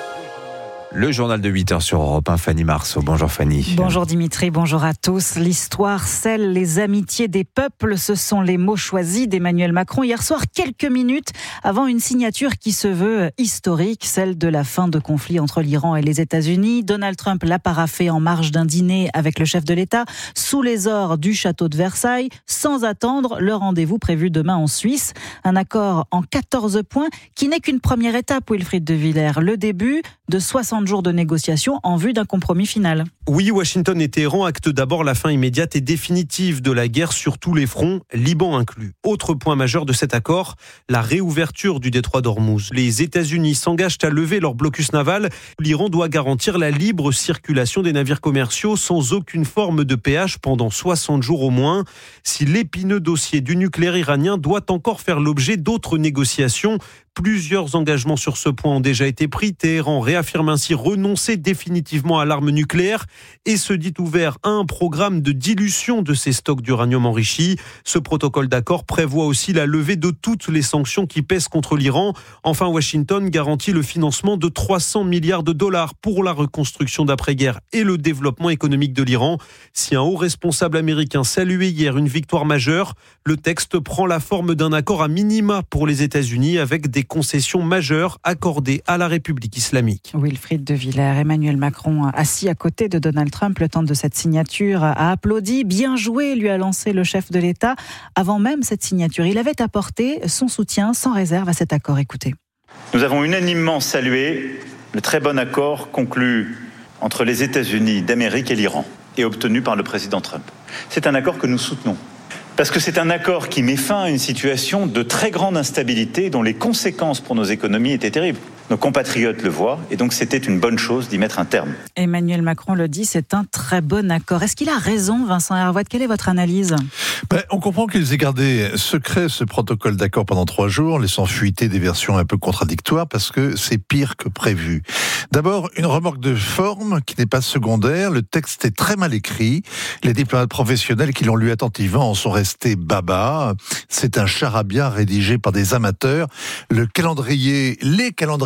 Le journal de 8h sur Europe 1, Fanny Marceau. Bonjour Fanny. Bonjour Dimitri, bonjour à tous. L'histoire scelle les amitiés des peuples. Ce sont les mots choisis d'Emmanuel Macron hier soir, quelques minutes avant une signature qui se veut historique, celle de la fin de conflit entre l'Iran et les États-Unis. Donald Trump l'a paraphé en marge d'un dîner avec le chef de l'État sous les ors du château de Versailles, sans attendre le rendez-vous prévu demain en Suisse. Un accord en 14 points qui n'est qu'une première étape, Wilfried de Villers. Le début de 60 jours de négociations en vue d'un compromis final. Oui, Washington et Téhéran actent d'abord la fin immédiate et définitive de la guerre sur tous les fronts, Liban inclus. Autre point majeur de cet accord, la réouverture du détroit d'Ormuz. Les États-Unis s'engagent à lever leur blocus naval. L'Iran doit garantir la libre circulation des navires commerciaux sans aucune forme de péage pendant 60 jours au moins. Si l'épineux dossier du nucléaire iranien doit encore faire l'objet d'autres négociations, plusieurs engagements sur ce point ont déjà été pris. Téhéran réaffirme ainsi renoncer définitivement à l'arme nucléaire et se dit ouvert à un programme de dilution de ses stocks d'uranium enrichi. Ce protocole d'accord prévoit aussi la levée de toutes les sanctions qui pèsent contre l'Iran. Enfin, Washington garantit le financement de 300 milliards de dollars pour la reconstruction d'après-guerre et le développement économique de l'Iran. Si un haut responsable américain saluait hier une victoire majeure, le texte prend la forme d'un accord à minima pour les États-Unis avec des concessions majeures accordées à la République islamique. Wilfried de Villers, Emmanuel Macron, assis à côté de Donald Trump le temps de cette signature, a applaudi. Bien joué, lui a lancé le chef de l'État. Avant même cette signature, il avait apporté son soutien sans réserve à cet accord. Écoutez. Nous avons unanimement salué le très bon accord conclu entre les États-Unis d'Amérique et l'Iran et obtenu par le président Trump. C'est un accord que nous soutenons. Parce que c'est un accord qui met fin à une situation de très grande instabilité dont les conséquences pour nos économies étaient terribles. Nos compatriotes le voient et donc c'était une bonne chose d'y mettre un terme. Emmanuel Macron le dit, c'est un très bon accord. Est-ce qu'il a raison, Vincent Hervouet? Quelle est votre analyse? On comprend qu'ils aient gardé secret ce protocole d'accord pendant 3 jours, laissant fuiter des versions un peu contradictoires parce que c'est pire que prévu. D'abord, une remarque de forme qui n'est pas secondaire. Le texte est très mal écrit. Les diplomates professionnels qui l'ont lu attentivement en sont restés baba. C'est un charabia rédigé par des amateurs. Les calendriers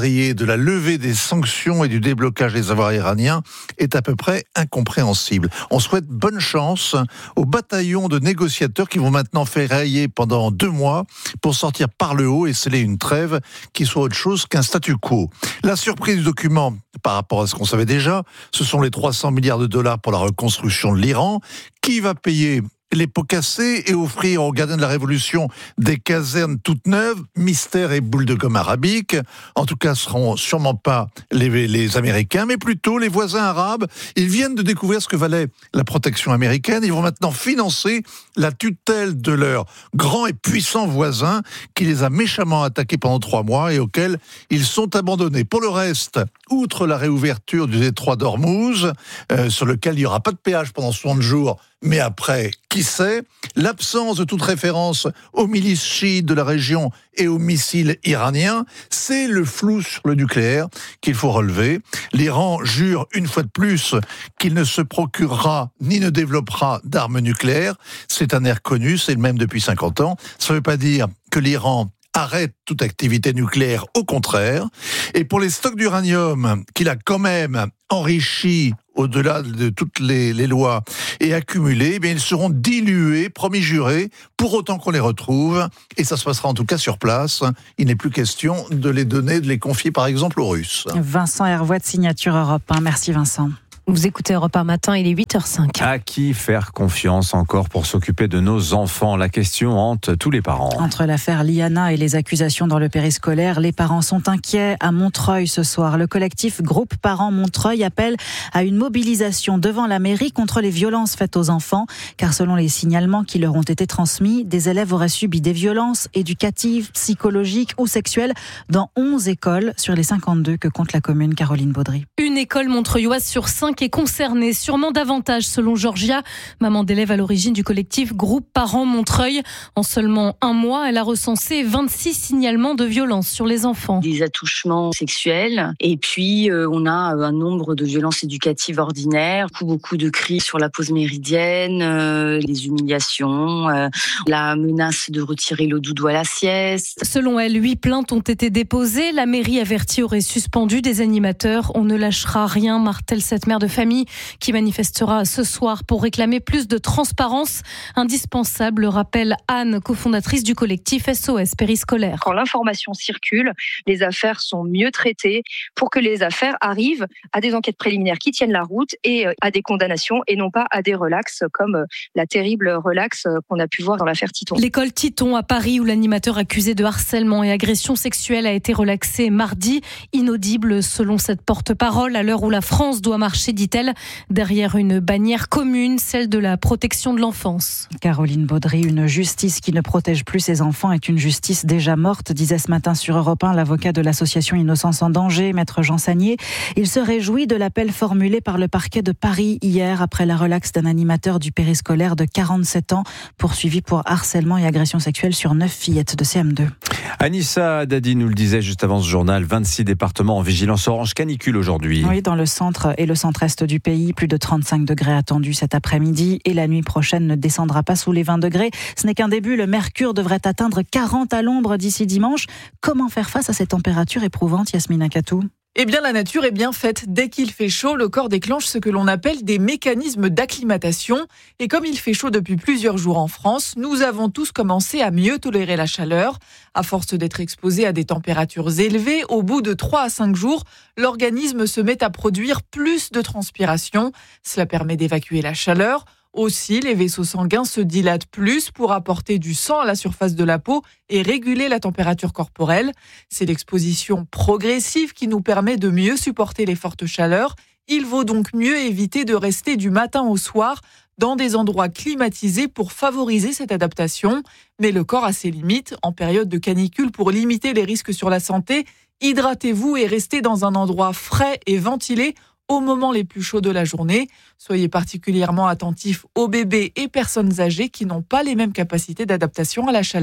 calendrier de la levée des sanctions et du déblocage des avoirs iraniens est à peu près incompréhensible. On souhaite bonne chance aux bataillons de négociateurs qui vont maintenant ferrailler pendant 2 mois pour sortir par le haut et sceller une trêve qui soit autre chose qu'un statu quo. La surprise du document, par rapport à ce qu'on savait déjà, ce sont les 300 milliards de dollars pour la reconstruction de l'Iran. Qui va payer les pots cassés et offrir aux gardiens de la Révolution des casernes toutes neuves, mystère et boules de gomme arabique? En tout cas, ce seront sûrement pas les Américains, mais plutôt les voisins arabes. Ils viennent de découvrir ce que valait la protection américaine. Ils vont maintenant financer la tutelle de leur grand et puissant voisin qui les a méchamment attaqués pendant 3 mois et auxquels ils sont abandonnés. Pour le reste, outre la réouverture du détroit d'Ormuz, sur lequel il n'y aura pas de péage pendant 60 jours, mais après, qui sait, l'absence de toute référence aux milices chiites de la région et aux missiles iraniens, c'est le flou sur le nucléaire qu'il faut relever. L'Iran jure une fois de plus qu'il ne se procurera ni ne développera d'armes nucléaires. C'est un air connu, c'est le même depuis 50 ans. Ça ne veut pas dire que l'Iran arrête toute activité nucléaire, au contraire. Et pour les stocks d'uranium qu'il a quand même enrichis au-delà de toutes les lois et accumulés, ils seront dilués, promis jurés, pour autant qu'on les retrouve. Et ça se passera en tout cas sur place. Il n'est plus question de les donner, de les confier par exemple aux Russes. Vincent Hervouet de Signature Europe 1. Merci Vincent. Vous écoutez Europe 1 matin, il est 8h05. À qui faire confiance encore pour s'occuper de nos enfants? La question hante tous les parents. Entre l'affaire Liana et les accusations dans le périscolaire, les parents sont inquiets à Montreuil ce soir. Le collectif Groupe Parents Montreuil appelle à une mobilisation devant la mairie contre les violences faites aux enfants, car selon les signalements qui leur ont été transmis, des élèves auraient subi des violences éducatives, psychologiques ou sexuelles dans 11 écoles sur les 52 que compte la commune. Caroline Baudry. Une école montreuilloise sur 5 est concernée, sûrement davantage selon Georgia, maman d'élève à l'origine du collectif Groupe Parents Montreuil. En seulement 1 mois, elle a recensé 26 signalements de violences sur les enfants. Des attouchements sexuels et puis on a un nombre de violences éducatives ordinaires, beaucoup de cris sur la pause méridienne, les humiliations, la menace de retirer le doudou à la sieste. Selon elle, 8 plaintes ont été déposées. La mairie avertie aurait suspendu des animateurs. On ne lâchera rien, martèle cette mère de famille qui manifestera ce soir pour réclamer plus de transparence. Indispensable, rappelle Anne, cofondatrice du collectif SOS Périscolaire. Quand l'information circule, les affaires sont mieux traitées pour que les affaires arrivent à des enquêtes préliminaires qui tiennent la route et à des condamnations et non pas à des relax comme la terrible relax qu'on a pu voir dans l'affaire Titon. L'école Titon à Paris où l'animateur accusé de harcèlement et agression sexuelle a été relaxé mardi. Inaudible selon cette porte-parole à l'heure où la France doit marcher, dit-elle, derrière une bannière commune, celle de la protection de l'enfance. Caroline Baudry, une justice qui ne protège plus ses enfants est une justice déjà morte, disait ce matin sur Europe 1 l'avocat de l'association Innocence en danger, maître Jean Sagnier. Il se réjouit de l'appel formulé par le parquet de Paris hier après la relaxe d'un animateur du périscolaire de 47 ans, poursuivi pour harcèlement et agression sexuelle sur 9 fillettes de CM2. Anissa Dadi nous le disait juste avant ce journal, 26 départements en vigilance orange canicule aujourd'hui. Oui, dans le centre et le centre-est du pays, plus de 35 degrés attendus cet après-midi et la nuit prochaine ne descendra pas sous les 20 degrés. Ce n'est qu'un début, le mercure devrait atteindre 40 à l'ombre d'ici dimanche. Comment faire face à ces températures éprouvantes, Yasmina Katou ? Eh bien, la nature est bien faite. Dès qu'il fait chaud, le corps déclenche ce que l'on appelle des mécanismes d'acclimatation. Et comme il fait chaud depuis plusieurs jours en France, nous avons tous commencé à mieux tolérer la chaleur. À force d'être exposés à des températures élevées, au bout de 3 à 5 jours, l'organisme se met à produire plus de transpiration. Cela permet d'évacuer la chaleur. Aussi, les vaisseaux sanguins se dilatent plus pour apporter du sang à la surface de la peau et réguler la température corporelle. C'est l'exposition progressive qui nous permet de mieux supporter les fortes chaleurs. Il vaut donc mieux éviter de rester du matin au soir dans des endroits climatisés pour favoriser cette adaptation. Mais le corps a ses limites. En période de canicule, pour limiter les risques sur la santé, hydratez-vous et restez dans un endroit frais et ventilé aux moments les plus chauds de la journée. Soyez particulièrement attentifs aux bébés et personnes âgées qui n'ont pas les mêmes capacités d'adaptation à la chaleur.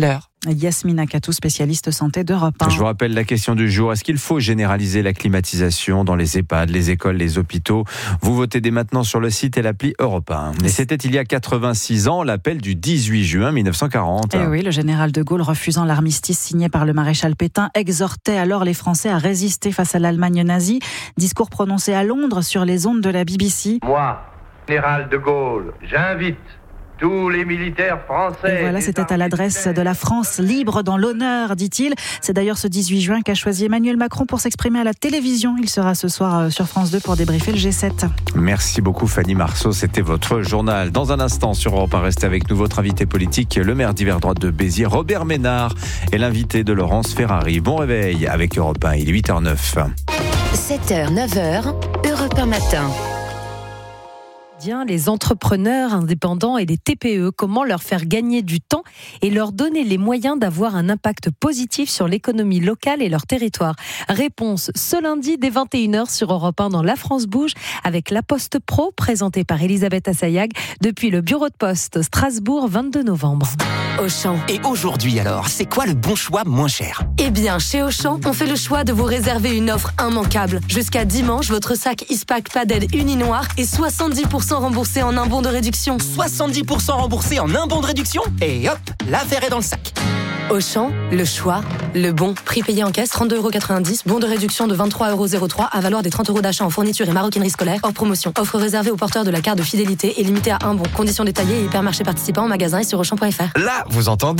Yasmina Katou, spécialiste santé d'Europe 1. Je vous rappelle la question du jour. Est-ce qu'il faut généraliser la climatisation dans les EHPAD, les écoles, les hôpitaux? Vous votez dès maintenant sur le site et l'appli Europe 1. Et c'était il y a 86 ans, l'appel du 18 juin 1940. Et oui, le général de Gaulle, refusant l'armistice signé par le maréchal Pétain, exhortait alors les Français à résister face à l'Allemagne nazie. Discours prononcé à Londres sur les ondes de la BBC. Moi, général de Gaulle, j'invite tous les militaires français. Et voilà, c'était à l'adresse de la France libre dans l'honneur, dit-il. C'est d'ailleurs ce 18 juin qu'a choisi Emmanuel Macron pour s'exprimer à la télévision. Il sera ce soir sur France 2 pour débriefer le G7. Merci beaucoup Fanny Marceau, c'était votre journal. Dans un instant sur Europe 1, restez avec nous, votre invité politique, le maire d'hiver droite de Béziers, Robert Ménard, et l'invité de Laurence Ferrari. Bon réveil avec Europe 1, il est 8h09. 7h, 9h, Europe 1 matin. Les entrepreneurs indépendants et les TPE, comment leur faire gagner du temps et leur donner les moyens d'avoir un impact positif sur l'économie locale et leur territoire. Réponse ce lundi dès 21h sur Europe 1 dans La France Bouge avec La Poste Pro, présentée par Elisabeth Assayag depuis le bureau de poste Strasbourg, 22 novembre. Auchan. Et aujourd'hui alors, c'est quoi le bon choix moins cher? Eh bien, chez Auchan, on fait le choix de vous réserver une offre immanquable. Jusqu'à dimanche, votre sac Ispac Padel Uninoir est 70% remboursé en un bon de réduction. 70% remboursé en un bon de réduction? Et hop, l'affaire est dans le sac. Auchan, le choix, le bon. Prix payé en caisse, 32,90 €. Bon de réduction de 23,03 € à valoir des 30 € d'achat en fourniture et maroquinerie scolaire. Hors promotion. Offre réservée aux porteurs de la carte de fidélité et limitée à un bon. Conditions détaillées et hypermarchés participants en magasin et sur Auchan.fr. Là, vous entendez ?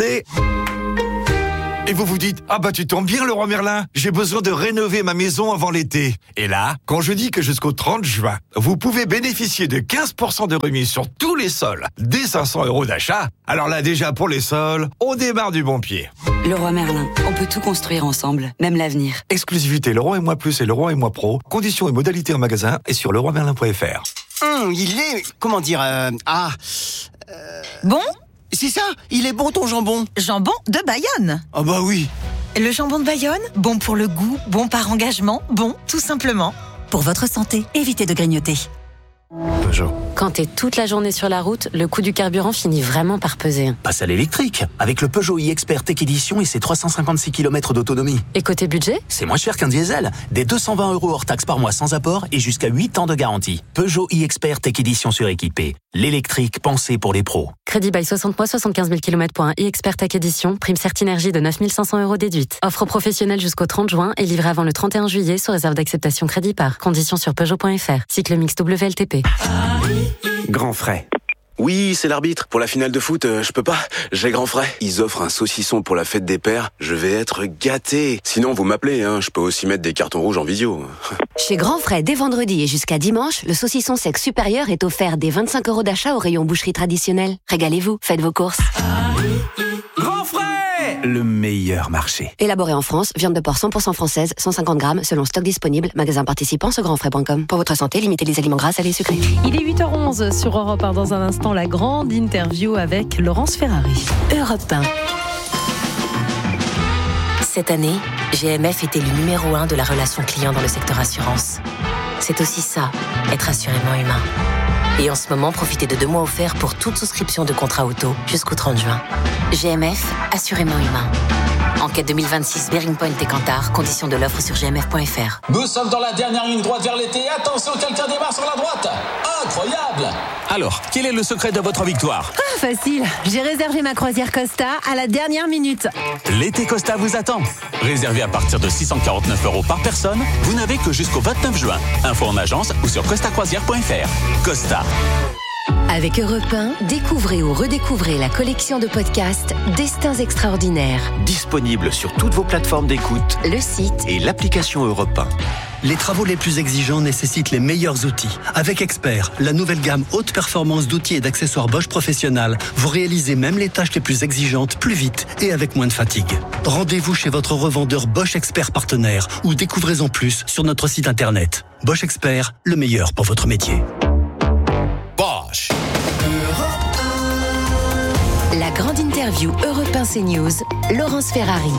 Et vous vous dites, ah bah tu tombes bien Leroy Merlin, j'ai besoin de rénover ma maison avant l'été. Et là, quand je dis que jusqu'au 30 juin, vous pouvez bénéficier de 15% de remise sur tous les sols, dès 500 € d'achat, alors là déjà pour les sols, on démarre du bon pied. Leroy Merlin, on peut tout construire ensemble, même l'avenir. Exclusivité Leroy et Moi Plus et Leroy et Moi Pro, conditions et modalités en magasin et sur leroymerlin.fr. Il est, comment dire, Bon ? C'est ça, il est bon ton jambon. Jambon de Bayonne. Ah bah oui. Le jambon de Bayonne, bon pour le goût, bon par engagement, bon tout simplement. Pour votre santé, évitez de grignoter. Peugeot. Quand t'es toute la journée sur la route, le coût du carburant finit vraiment par peser. Passe à l'électrique, avec le Peugeot e-Expert Tech Edition et ses 356 km d'autonomie. Et côté budget ? C'est moins cher qu'un diesel. Des 220 € hors taxe par mois sans apport et jusqu'à 8 ans de garantie. Peugeot e-Expert Tech Edition suréquipé. L'électrique pensée pour les pros. Crédit by 60 mois, 75 000 km pour un e-Expert Tech Edition. Prime Certinergie de 9 500 € déduite. Offre professionnelle jusqu'au 30 juin et livrée avant le 31 juillet sous réserve d'acceptation crédit par. Conditions sur Peugeot.fr. Cycle mix WLTP. Grand frais. Oui, c'est l'arbitre. Pour la finale de foot, je peux pas. J'ai grand frais. Ils offrent un saucisson pour la fête des pères. Je vais être gâté. Sinon, vous m'appelez, hein. Je peux aussi mettre des cartons rouges en visio. Chez Grand Frais, dès vendredi et jusqu'à dimanche, le saucisson sec supérieur est offert dès 25 € d'achat au rayon boucherie traditionnelle. Régalez-vous, faites vos courses. Grand frais! Le meilleur marché. Élaboré en France, viande de porc 100% française, 150 grammes, selon stock disponible. Magasin participant sur grandfrais.com. Pour votre santé, limitez les aliments gras, salés, sucrés. Il est 8h11 sur Europe 1. Dans un instant, la grande interview avec Laurence Ferrari. Europe 1. Cette année, GMF était le numéro 1 de la relation client dans le secteur assurance. C'est aussi ça, être assurément humain. Et en ce moment, profitez de 2 mois offerts pour toute souscription de contrat auto jusqu'au 30 juin. GMF, assurément humain. Enquête 2026, Bearing Point et Kantar. Conditions de l'offre sur gmf.fr. Nous sommes dans la dernière ligne droite vers l'été. Attention, quelqu'un démarre sur la droite. Incroyable! Alors, quel est le secret de votre victoire? Facile. J'ai réservé ma croisière Costa à la dernière minute. L'été Costa vous attend. Réservé à partir de 649 € par personne, vous n'avez que jusqu'au 29 juin. Info en agence ou sur costacroisière.fr. Costa. Avec Europe 1, découvrez ou redécouvrez la collection de podcasts Destins extraordinaires. Disponible sur toutes vos plateformes d'écoute, le site et l'application Europe 1. Les travaux les plus exigeants nécessitent les meilleurs outils. Avec Expert, la nouvelle gamme haute performance d'outils et d'accessoires Bosch Professionnal, vous réalisez même les tâches les plus exigeantes plus vite et avec moins de fatigue. Rendez-vous chez votre revendeur Bosch Expert partenaire ou découvrez-en plus sur notre site internet. Bosch Expert, le meilleur pour votre métier. Bosch. La grande interview Europe 1 CNews, Laurence Ferrari.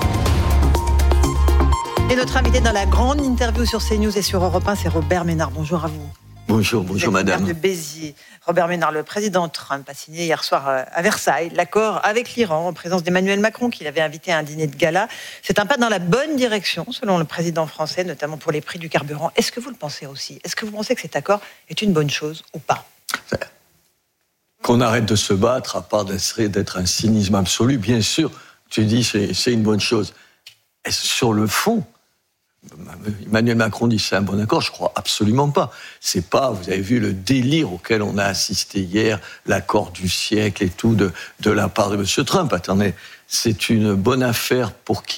Et notre invité dans la grande interview sur CNews et sur Europe 1, c'est Robert Ménard. Bonjour à vous. Bonjour madame. Maire de Béziers. Robert Ménard, le président Trump a signé hier soir à Versailles l'accord avec l'Iran en présence d'Emmanuel Macron qu'il avait invité à un dîner de gala. C'est un pas dans la bonne direction selon le président français, notamment pour les prix du carburant. Est-ce que vous le pensez aussi ? Est-ce que vous pensez que cet accord est une bonne chose ou pas ? Qu'on arrête de se battre, à part d'être un cynisme absolu, bien sûr, tu dis c'est une bonne chose. Est-ce sur le fond ? Emmanuel Macron dit c'est un bon accord, je crois absolument pas. C'est pas, vous avez vu le délire auquel on a assisté hier, l'accord du siècle et tout de la part de M. Trump. Attendez, c'est une bonne affaire pour qui ?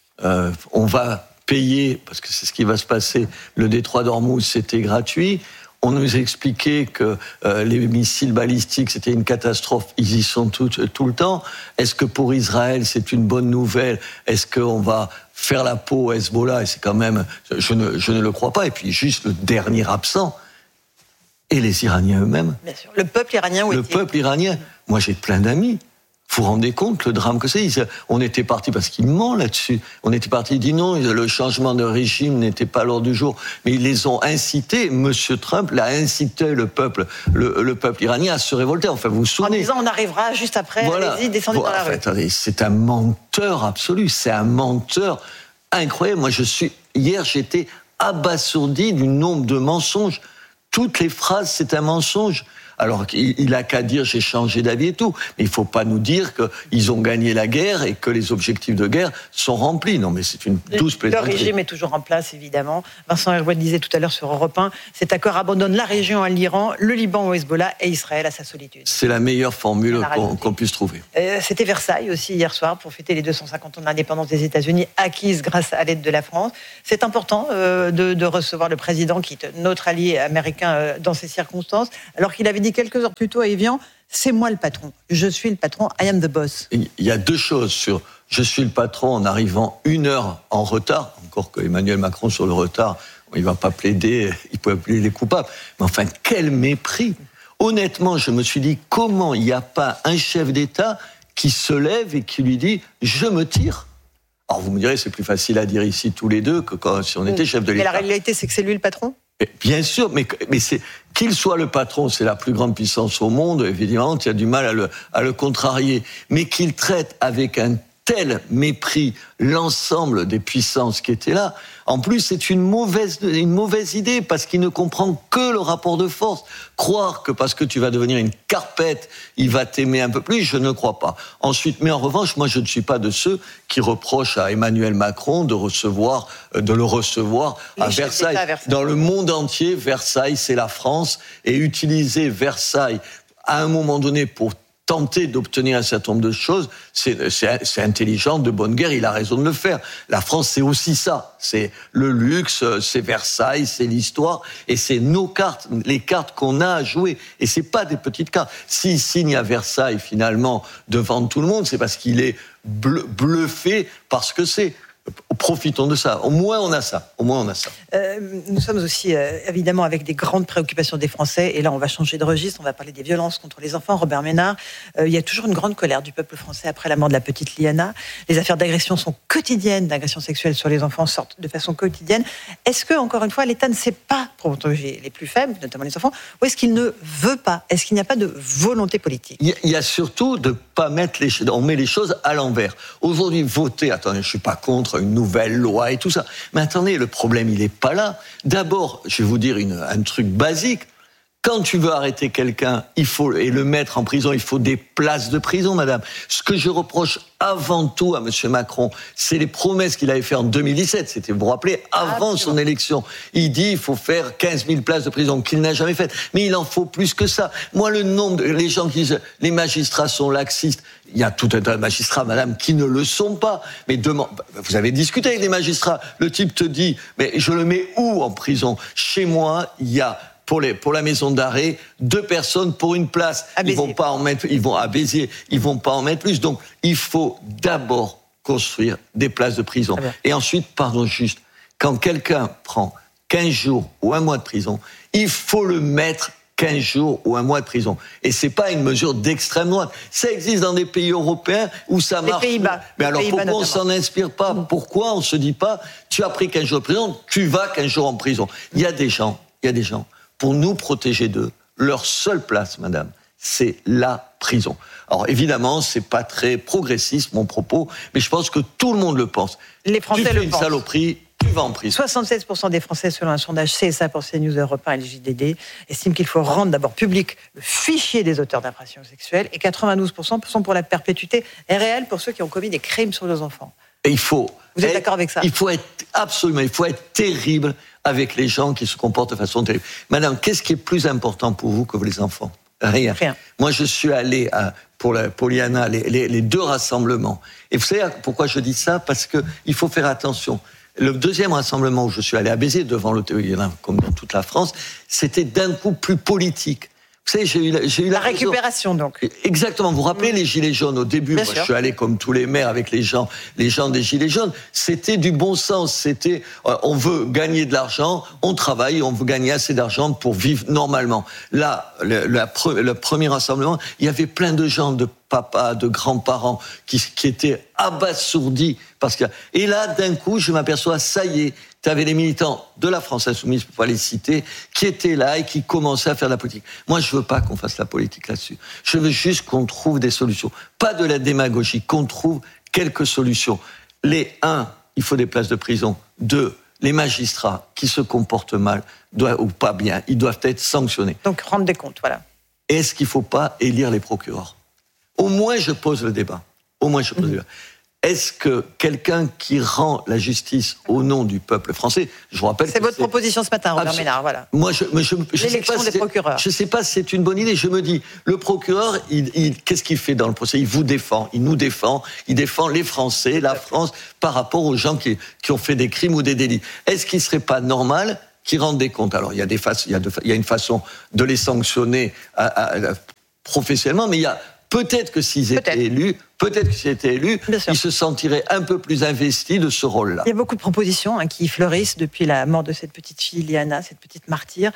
On va payer, parce que c'est ce qui va se passer, le détroit d'Ormuz, c'était gratuit. On nous expliquait que les missiles balistiques, c'était une catastrophe. Ils y sont tout le temps. Est-ce que pour Israël, c'est une bonne nouvelle ? Est-ce qu'on va faire la peau au Hezbollah ? Et c'est quand même... Je ne le crois pas. Et puis, juste le dernier absent, et les Iraniens eux-mêmes. Bien sûr. Le peuple iranien, oui. Le peuple iranien. Moi, j'ai plein d'amis. Vous vous rendez compte le drame que c'est ? On était parti, parce qu'il ment là-dessus, on était parti, il dit non, le changement de régime n'était pas à l'ordre du jour, mais ils les ont incités, M. Trump l'a incité le peuple iranien à se révolter, enfin vous vous souvenez. En disant on arrivera juste après, voilà. Allez-y, descendez dans la rue. Attendez, c'est un menteur absolu, c'est un menteur incroyable. Moi hier j'étais abasourdi du nombre de mensonges, toutes les phrases c'est un mensonge. Alors, il n'a qu'à dire j'ai changé d'avis et tout. Mais il ne faut pas nous dire qu'ils ont gagné la guerre et que les objectifs de guerre sont remplis. Non, mais c'est une douce plaisanterie. Le régime est toujours en place, évidemment. Vincent Herouet disait tout à l'heure sur Europe 1, cet accord abandonne la région à l'Iran, le Liban au Hezbollah et Israël à sa solitude. C'est la meilleure formule qu'on puisse trouver. C'était Versailles aussi hier soir pour fêter les 250 ans de l'indépendance des États-Unis, acquise grâce à l'aide de la France. C'est important de recevoir le président qui est notre allié américain dans ces circonstances, alors qu'il avait dit quelques heures plus tôt à Evian, c'est moi le patron. Je suis le patron, I am the boss. Il y a deux choses sur je suis le patron en arrivant 1 heure en retard, encore que Emmanuel Macron sur le retard, il ne va pas plaider, il peut appeler les coupables. Mais enfin, quel mépris ! Honnêtement, je me suis dit, comment il n'y a pas un chef d'État qui se lève et qui lui dit « je me tire ». Alors vous me direz, c'est plus facile à dire ici tous les deux que si on était chef de l'État. Mais la réalité, c'est que c'est lui le patron ? Bien sûr, mais c'est qu'il soit le patron, c'est la plus grande puissance au monde, évidemment, il y a du mal à le contrarier, mais qu'il traite avec un tel mépris l'ensemble des puissances qui étaient là. En plus, c'est une mauvaise idée parce qu'il ne comprend que le rapport de force. Croire que parce que tu vas devenir une carpette, il va t'aimer un peu plus, je ne crois pas. Ensuite, mais en revanche, moi, je ne suis pas de ceux qui reprochent à Emmanuel Macron de le recevoir à Versailles. Dans le monde entier, Versailles, c'est la France, et utiliser Versailles à un moment donné pour tenter d'obtenir un certain nombre de choses, c'est intelligent, de bonne guerre, il a raison de le faire. La France, c'est aussi ça. C'est le luxe, c'est Versailles, c'est l'histoire, et c'est nos cartes, les cartes qu'on a à jouer. Et c'est pas des petites cartes. S'il signe à Versailles, finalement, devant tout le monde, c'est parce qu'il est bluffé parce que c'est. Profitons de ça. Au moins, on a ça. Nous sommes aussi, évidemment, avec des grandes préoccupations des Français. Et là, on va changer de registre. On va parler des violences contre les enfants. Robert Ménard, il y a toujours une grande colère du peuple français après la mort de la petite Liana. Les affaires d'agression sont quotidiennes, d'agression sexuelle sur les enfants sortent de façon quotidienne. Est-ce que, encore une fois, l'État ne sait pas protéger les plus faibles, notamment les enfants, ou est-ce qu'il ne veut pas ? Est-ce qu'il n'y a pas de volonté politique ? Il y a surtout de ne pas mettre on met les choses à l'envers. Aujourd'hui, voter, attendez, je ne suis pas contre une nouvelle loi et tout ça. Mais attendez, le problème, il n'est pas là. D'abord, je vais vous dire un truc basique. Quand tu veux arrêter quelqu'un, et le mettre en prison, il faut des places de prison, madame. Ce que je reproche avant tout à M. Macron, c'est les promesses qu'il avait faites en 2017. C'était, vous vous rappelez, avant son élection. Il dit il faut faire 15 000 places de prison, qu'il n'a jamais faites. Mais il en faut plus que ça. Moi, le nombre les gens qui disent les magistrats sont laxistes, il y a tout un tas de magistrats, madame, qui ne le sont pas. Mais vous avez discuté avec des magistrats. Le type te dit mais je le mets où en prison ? Chez moi, il y a pour la maison d'arrêt, 2 personnes pour une place. Ils vont pas en mettre, à Béziers, ils vont pas en mettre plus. Donc, il faut d'abord construire des places de prison. Et ensuite, quand quelqu'un prend 15 jours ou 1 mois de prison, il faut le mettre 15 jours ou 1 mois de prison. Et c'est pas une mesure d'extrême droite. Ça existe dans des pays européens où ça marche. Les Pays-Bas. Mais alors pourquoi on s'en inspire pas ? Pourquoi on se dit pas, tu as pris 15 jours de prison, tu vas 15 jours en prison ? Il y a des gens, pour nous protéger d'eux. Leur seule place, madame, c'est la prison. Alors évidemment, c'est pas très progressiste mon propos, mais je pense que tout le monde le pense. Les Français tu fais le une pensent. Saloperie, tu vas en prison. 76% des Français, selon un sondage CSA pour CNews Europe 1 et le JDD, estiment qu'il faut rendre d'abord public le fichier des auteurs d'infractions sexuelles et 92% sont pour la perpétuité réelle pour ceux qui ont commis des crimes sur nos enfants. Et il faut. Vous êtes d'accord avec ça ? Il faut être terrible avec les gens qui se comportent de façon terrible. Madame, qu'est-ce qui est plus important pour vous que les enfants ? Rien. Moi, je suis allé pour l'IANA, les 2 rassemblements. Et vous savez pourquoi je dis ça ? Parce qu'il faut faire attention. Le deuxième rassemblement où je suis allé à Béziers, devant l'hôtel, comme dans toute la France, c'était d'un coup plus politique. Vous savez, j'ai eu la récupération, donc. Exactement. Vous vous rappelez les Gilets jaunes au début? Moi, je suis allé comme tous les maires avec les gens des Gilets jaunes. C'était du bon sens. C'était, on veut gagner de l'argent, on travaille, on veut gagner assez d'argent pour vivre normalement. Là, le premier rassemblement, il y avait plein de gens, de papas, de grands-parents qui étaient abasourdis et là, d'un coup, je m'aperçois, ça y est, tu avais les militants de la France Insoumise, pour pas les citer, qui étaient là et qui commençaient à faire de la politique. Moi, je veux pas qu'on fasse la politique là-dessus. Je veux juste qu'on trouve des solutions. Pas de la démagogie, qu'on trouve quelques solutions. 1, il faut des places de prison. 2, les magistrats qui se comportent mal ou pas bien, ils doivent être sanctionnés. Donc, rendre des comptes, voilà. Est-ce qu'il faut pas élire les procureurs ? Au moins, je pose le débat. Est-ce que quelqu'un qui rend la justice au nom du peuple français, je vous rappelle... C'est votre proposition ce matin, Robert Ménard, voilà. Moi, l'élection des procureurs. Je ne sais pas si c'est une bonne idée. Je me dis, le procureur, qu'est-ce qu'il fait dans le procès ? Il vous défend, il nous défend, il défend les Français, la France, par rapport aux gens qui ont fait des crimes ou des délits. Est-ce qu'il ne serait pas normal qu'ils rendent des comptes ? Alors, il y a une façon de les sanctionner professionnellement, mais il y a... Peut-être que s'ils étaient élus, ils se sentiraient un peu plus investis de ce rôle-là. Il y a beaucoup de propositions qui fleurissent depuis la mort de cette petite fille, Liana, cette petite martyre.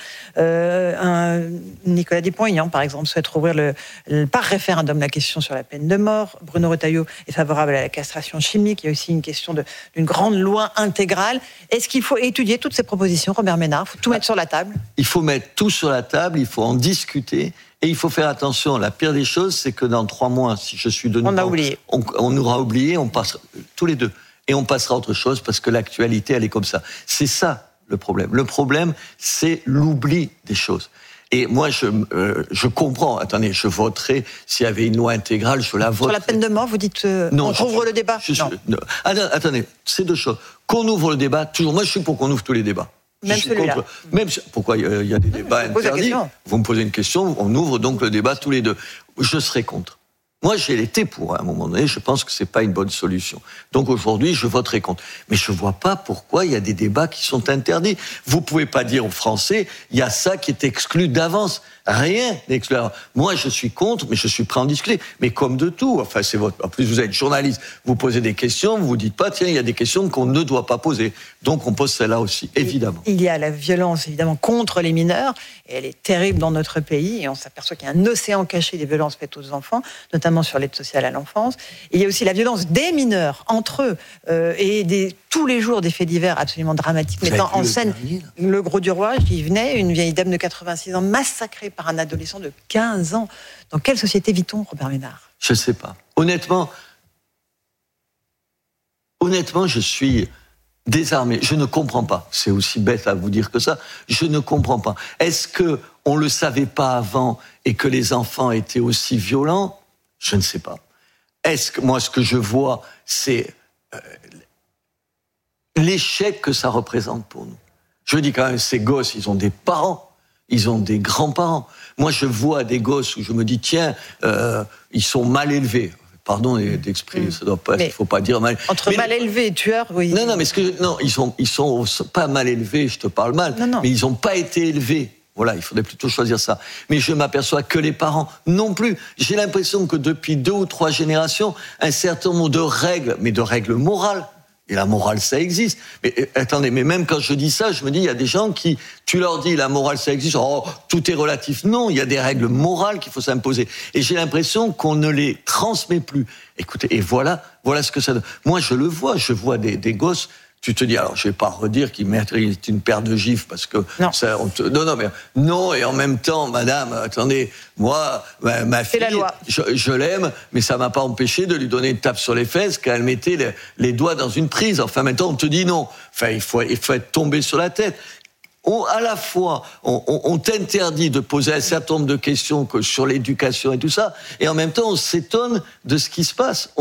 Nicolas Dupont-Aignan, par exemple, souhaite rouvrir par référendum la question sur la peine de mort. Bruno Retailleau est favorable à la castration chimique. Il y a aussi une question d'une grande loi intégrale. Est-ce qu'il faut étudier toutes ces propositions, Robert Ménard ? Il faut tout mettre sur la table ? Il faut mettre tout sur la table, il faut en discuter. Et il faut faire attention. La pire des choses, c'est que dans 3 mois, si je suis de nouveau... On aura oublié, on passera tous les 2. Et on passera à autre chose parce que l'actualité, elle est comme ça. C'est ça, le problème. Le problème, c'est l'oubli des choses. Et moi, je comprends. Attendez, je voterai. S'il y avait une loi intégrale, je la voterai. Sur la peine de mort, vous dites on ouvre le débat ? Non. Attendez, c'est 2 choses. Qu'on ouvre le débat, toujours. Moi, je suis pour qu'on ouvre tous les débats. Même celui-là. Pourquoi il y a des débats interdits ? Vous me posez une question, on ouvre donc le débat tous les 2. Je serai contre. Moi, j'ai été pour, à un moment donné, je pense que c'est pas une bonne solution. Donc aujourd'hui, je voterai contre. Mais je vois pas pourquoi il y a des débats qui sont interdits. Vous pouvez pas dire aux Français, il y a ça qui est exclu d'avance. Rien n'est exclu. Moi, je suis contre, mais je suis prêt à en discuter. Mais comme de tout, enfin, en plus, vous êtes journaliste, vous posez des questions, vous vous dites pas, tiens, il y a des questions qu'on ne doit pas poser. Donc, on pose celle-là aussi, évidemment. Il y a la violence, évidemment, contre les mineurs. Et elle est terrible dans notre pays. Et on s'aperçoit qu'il y a un océan caché des violences faites aux enfants, notamment sur l'aide sociale à l'enfance. Et il y a aussi la violence des mineurs, entre eux, et tous les jours des faits divers absolument dramatiques, mettant en scène le Gros du Roi, j'y venais, une vieille dame de 86 ans massacrée par un adolescent de 15 ans. Dans quelle société vit-on, Robert Ménard ? Je ne sais pas. Honnêtement, je suis désarmé. Je ne comprends pas. C'est aussi bête à vous dire que ça. Je ne comprends pas. Est-ce qu'on ne le savait pas avant et que les enfants étaient aussi violents ? Je ne sais pas. Moi, ce que je vois, c'est l'échec que ça représente pour nous. Je dis quand même, ces gosses, ils ont des parents. Ils ont des grands-parents. Moi, je vois des gosses où je me dis, tiens, ils sont mal élevés. Pardon d'exprimer, ça doit pas, il faut pas dire mal. Entre mal élevé et tueur, oui. Non, mais ils sont pas mal élevés. Je te parle mal, mais ils ont pas été élevés. Voilà, il faudrait plutôt choisir ça. Mais je m'aperçois que les parents non plus. J'ai l'impression que depuis 2 ou 3 générations, un certain nombre de règles, mais de règles morales. Et la morale, ça existe. Mais attendez, mais même quand je dis ça, je me dis, il y a des gens qui, tu leur dis, la morale, ça existe, tout est relatif. Non, il y a des règles morales qu'il faut s'imposer. Et j'ai l'impression qu'on ne les transmet plus. Écoutez, et voilà ce que ça donne. Moi, je le vois, je vois des gosses tu te dis, alors je vais pas redire qu'il mérite une paire de gifles parce que non, et en même temps, madame, attendez, moi, ma fille, la loi. Je l'aime, mais ça m'a pas empêché de lui donner une tape sur les fesses quand elle mettait les doigts dans une prise. Enfin, maintenant, on te dit non. Enfin, il faut être tombé sur la tête. À la fois, on t'interdit de poser un certain nombre de questions sur l'éducation et tout ça, et en même temps, on s'étonne de ce qui se passe.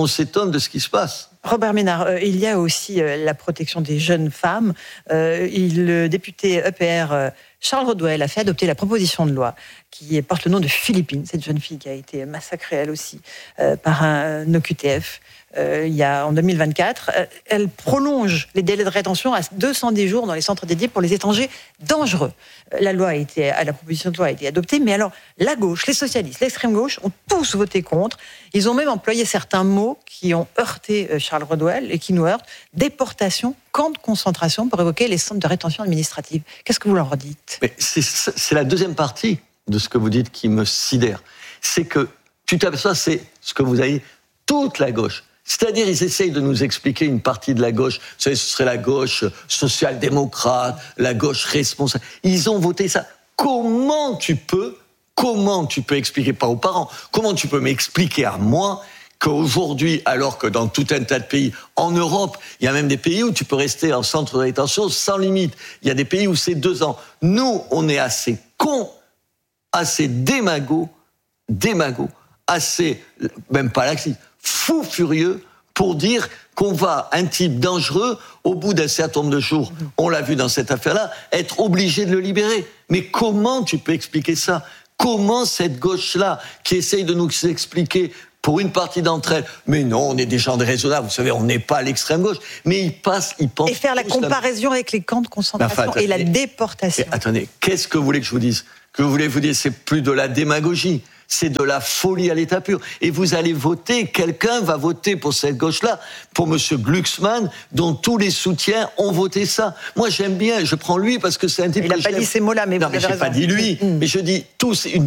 Robert Ménard, il y a aussi la protection des jeunes femmes. Le député EPR Charles Rodwell a fait adopter la proposition de loi qui porte le nom de Philippine, cette jeune fille qui a été massacrée elle aussi par un OQTF en 2024. Elle prolonge les délais de rétention à 210 jours dans les centres dédiés pour les étrangers dangereux. La proposition de loi a été adoptée, mais alors la gauche, les socialistes, l'extrême gauche ont tous voté contre. Ils ont même employé certains mots qui ont heurté Charles Rodwell et qui nous heurtent. Déportation, camp de concentration pour évoquer les centres de rétention administrative. Qu'est-ce que vous leur dites ? Mais c'est la deuxième partie de ce que vous dites qui me sidère. C'est que tu t'aperçois, c'est ce que vous avez dit, toute la gauche. C'est-à-dire, ils essayent de nous expliquer une partie de la gauche. Vous savez, ce serait la gauche social-démocrate, la gauche responsable. Ils ont voté ça. Comment tu peux expliquer, pas aux parents, comment tu peux m'expliquer à moi qu'aujourd'hui, alors que dans tout un tas de pays, en Europe, il y a même des pays où tu peux rester en centre de rétention sans limite. Il y a des pays où c'est 2 ans. Nous, on est assez cons, assez démagos, assez, même pas laxistes, fou furieux pour dire qu'on va, un type dangereux, au bout d'un certain nombre de jours, on l'a vu dans cette affaire-là, être obligé de le libérer. Mais comment tu peux expliquer ça ? Comment cette gauche-là, qui essaye de nous expliquer pour une partie d'entre elles, mais non, on est des gens déraisonnables, vous savez, on n'est pas à l'extrême gauche, mais ils pensent... Et faire la comparaison avec les camps de concentration et la déportation. Attendez, qu'est-ce que vous voulez que je vous dise ? Que vous voulez vous dire, c'est plus de la démagogie. C'est de la folie à l'état pur. Et vous allez voter, quelqu'un va voter pour cette gauche-là, pour M. Glucksmann, dont tous les soutiens ont voté ça. Moi, j'aime bien, je prends lui parce que c'est un type Il n'a pas dit ces mots-là, mais non, vous avez raison. Non, mais je n'ai pas dit lui, mais je dis tous,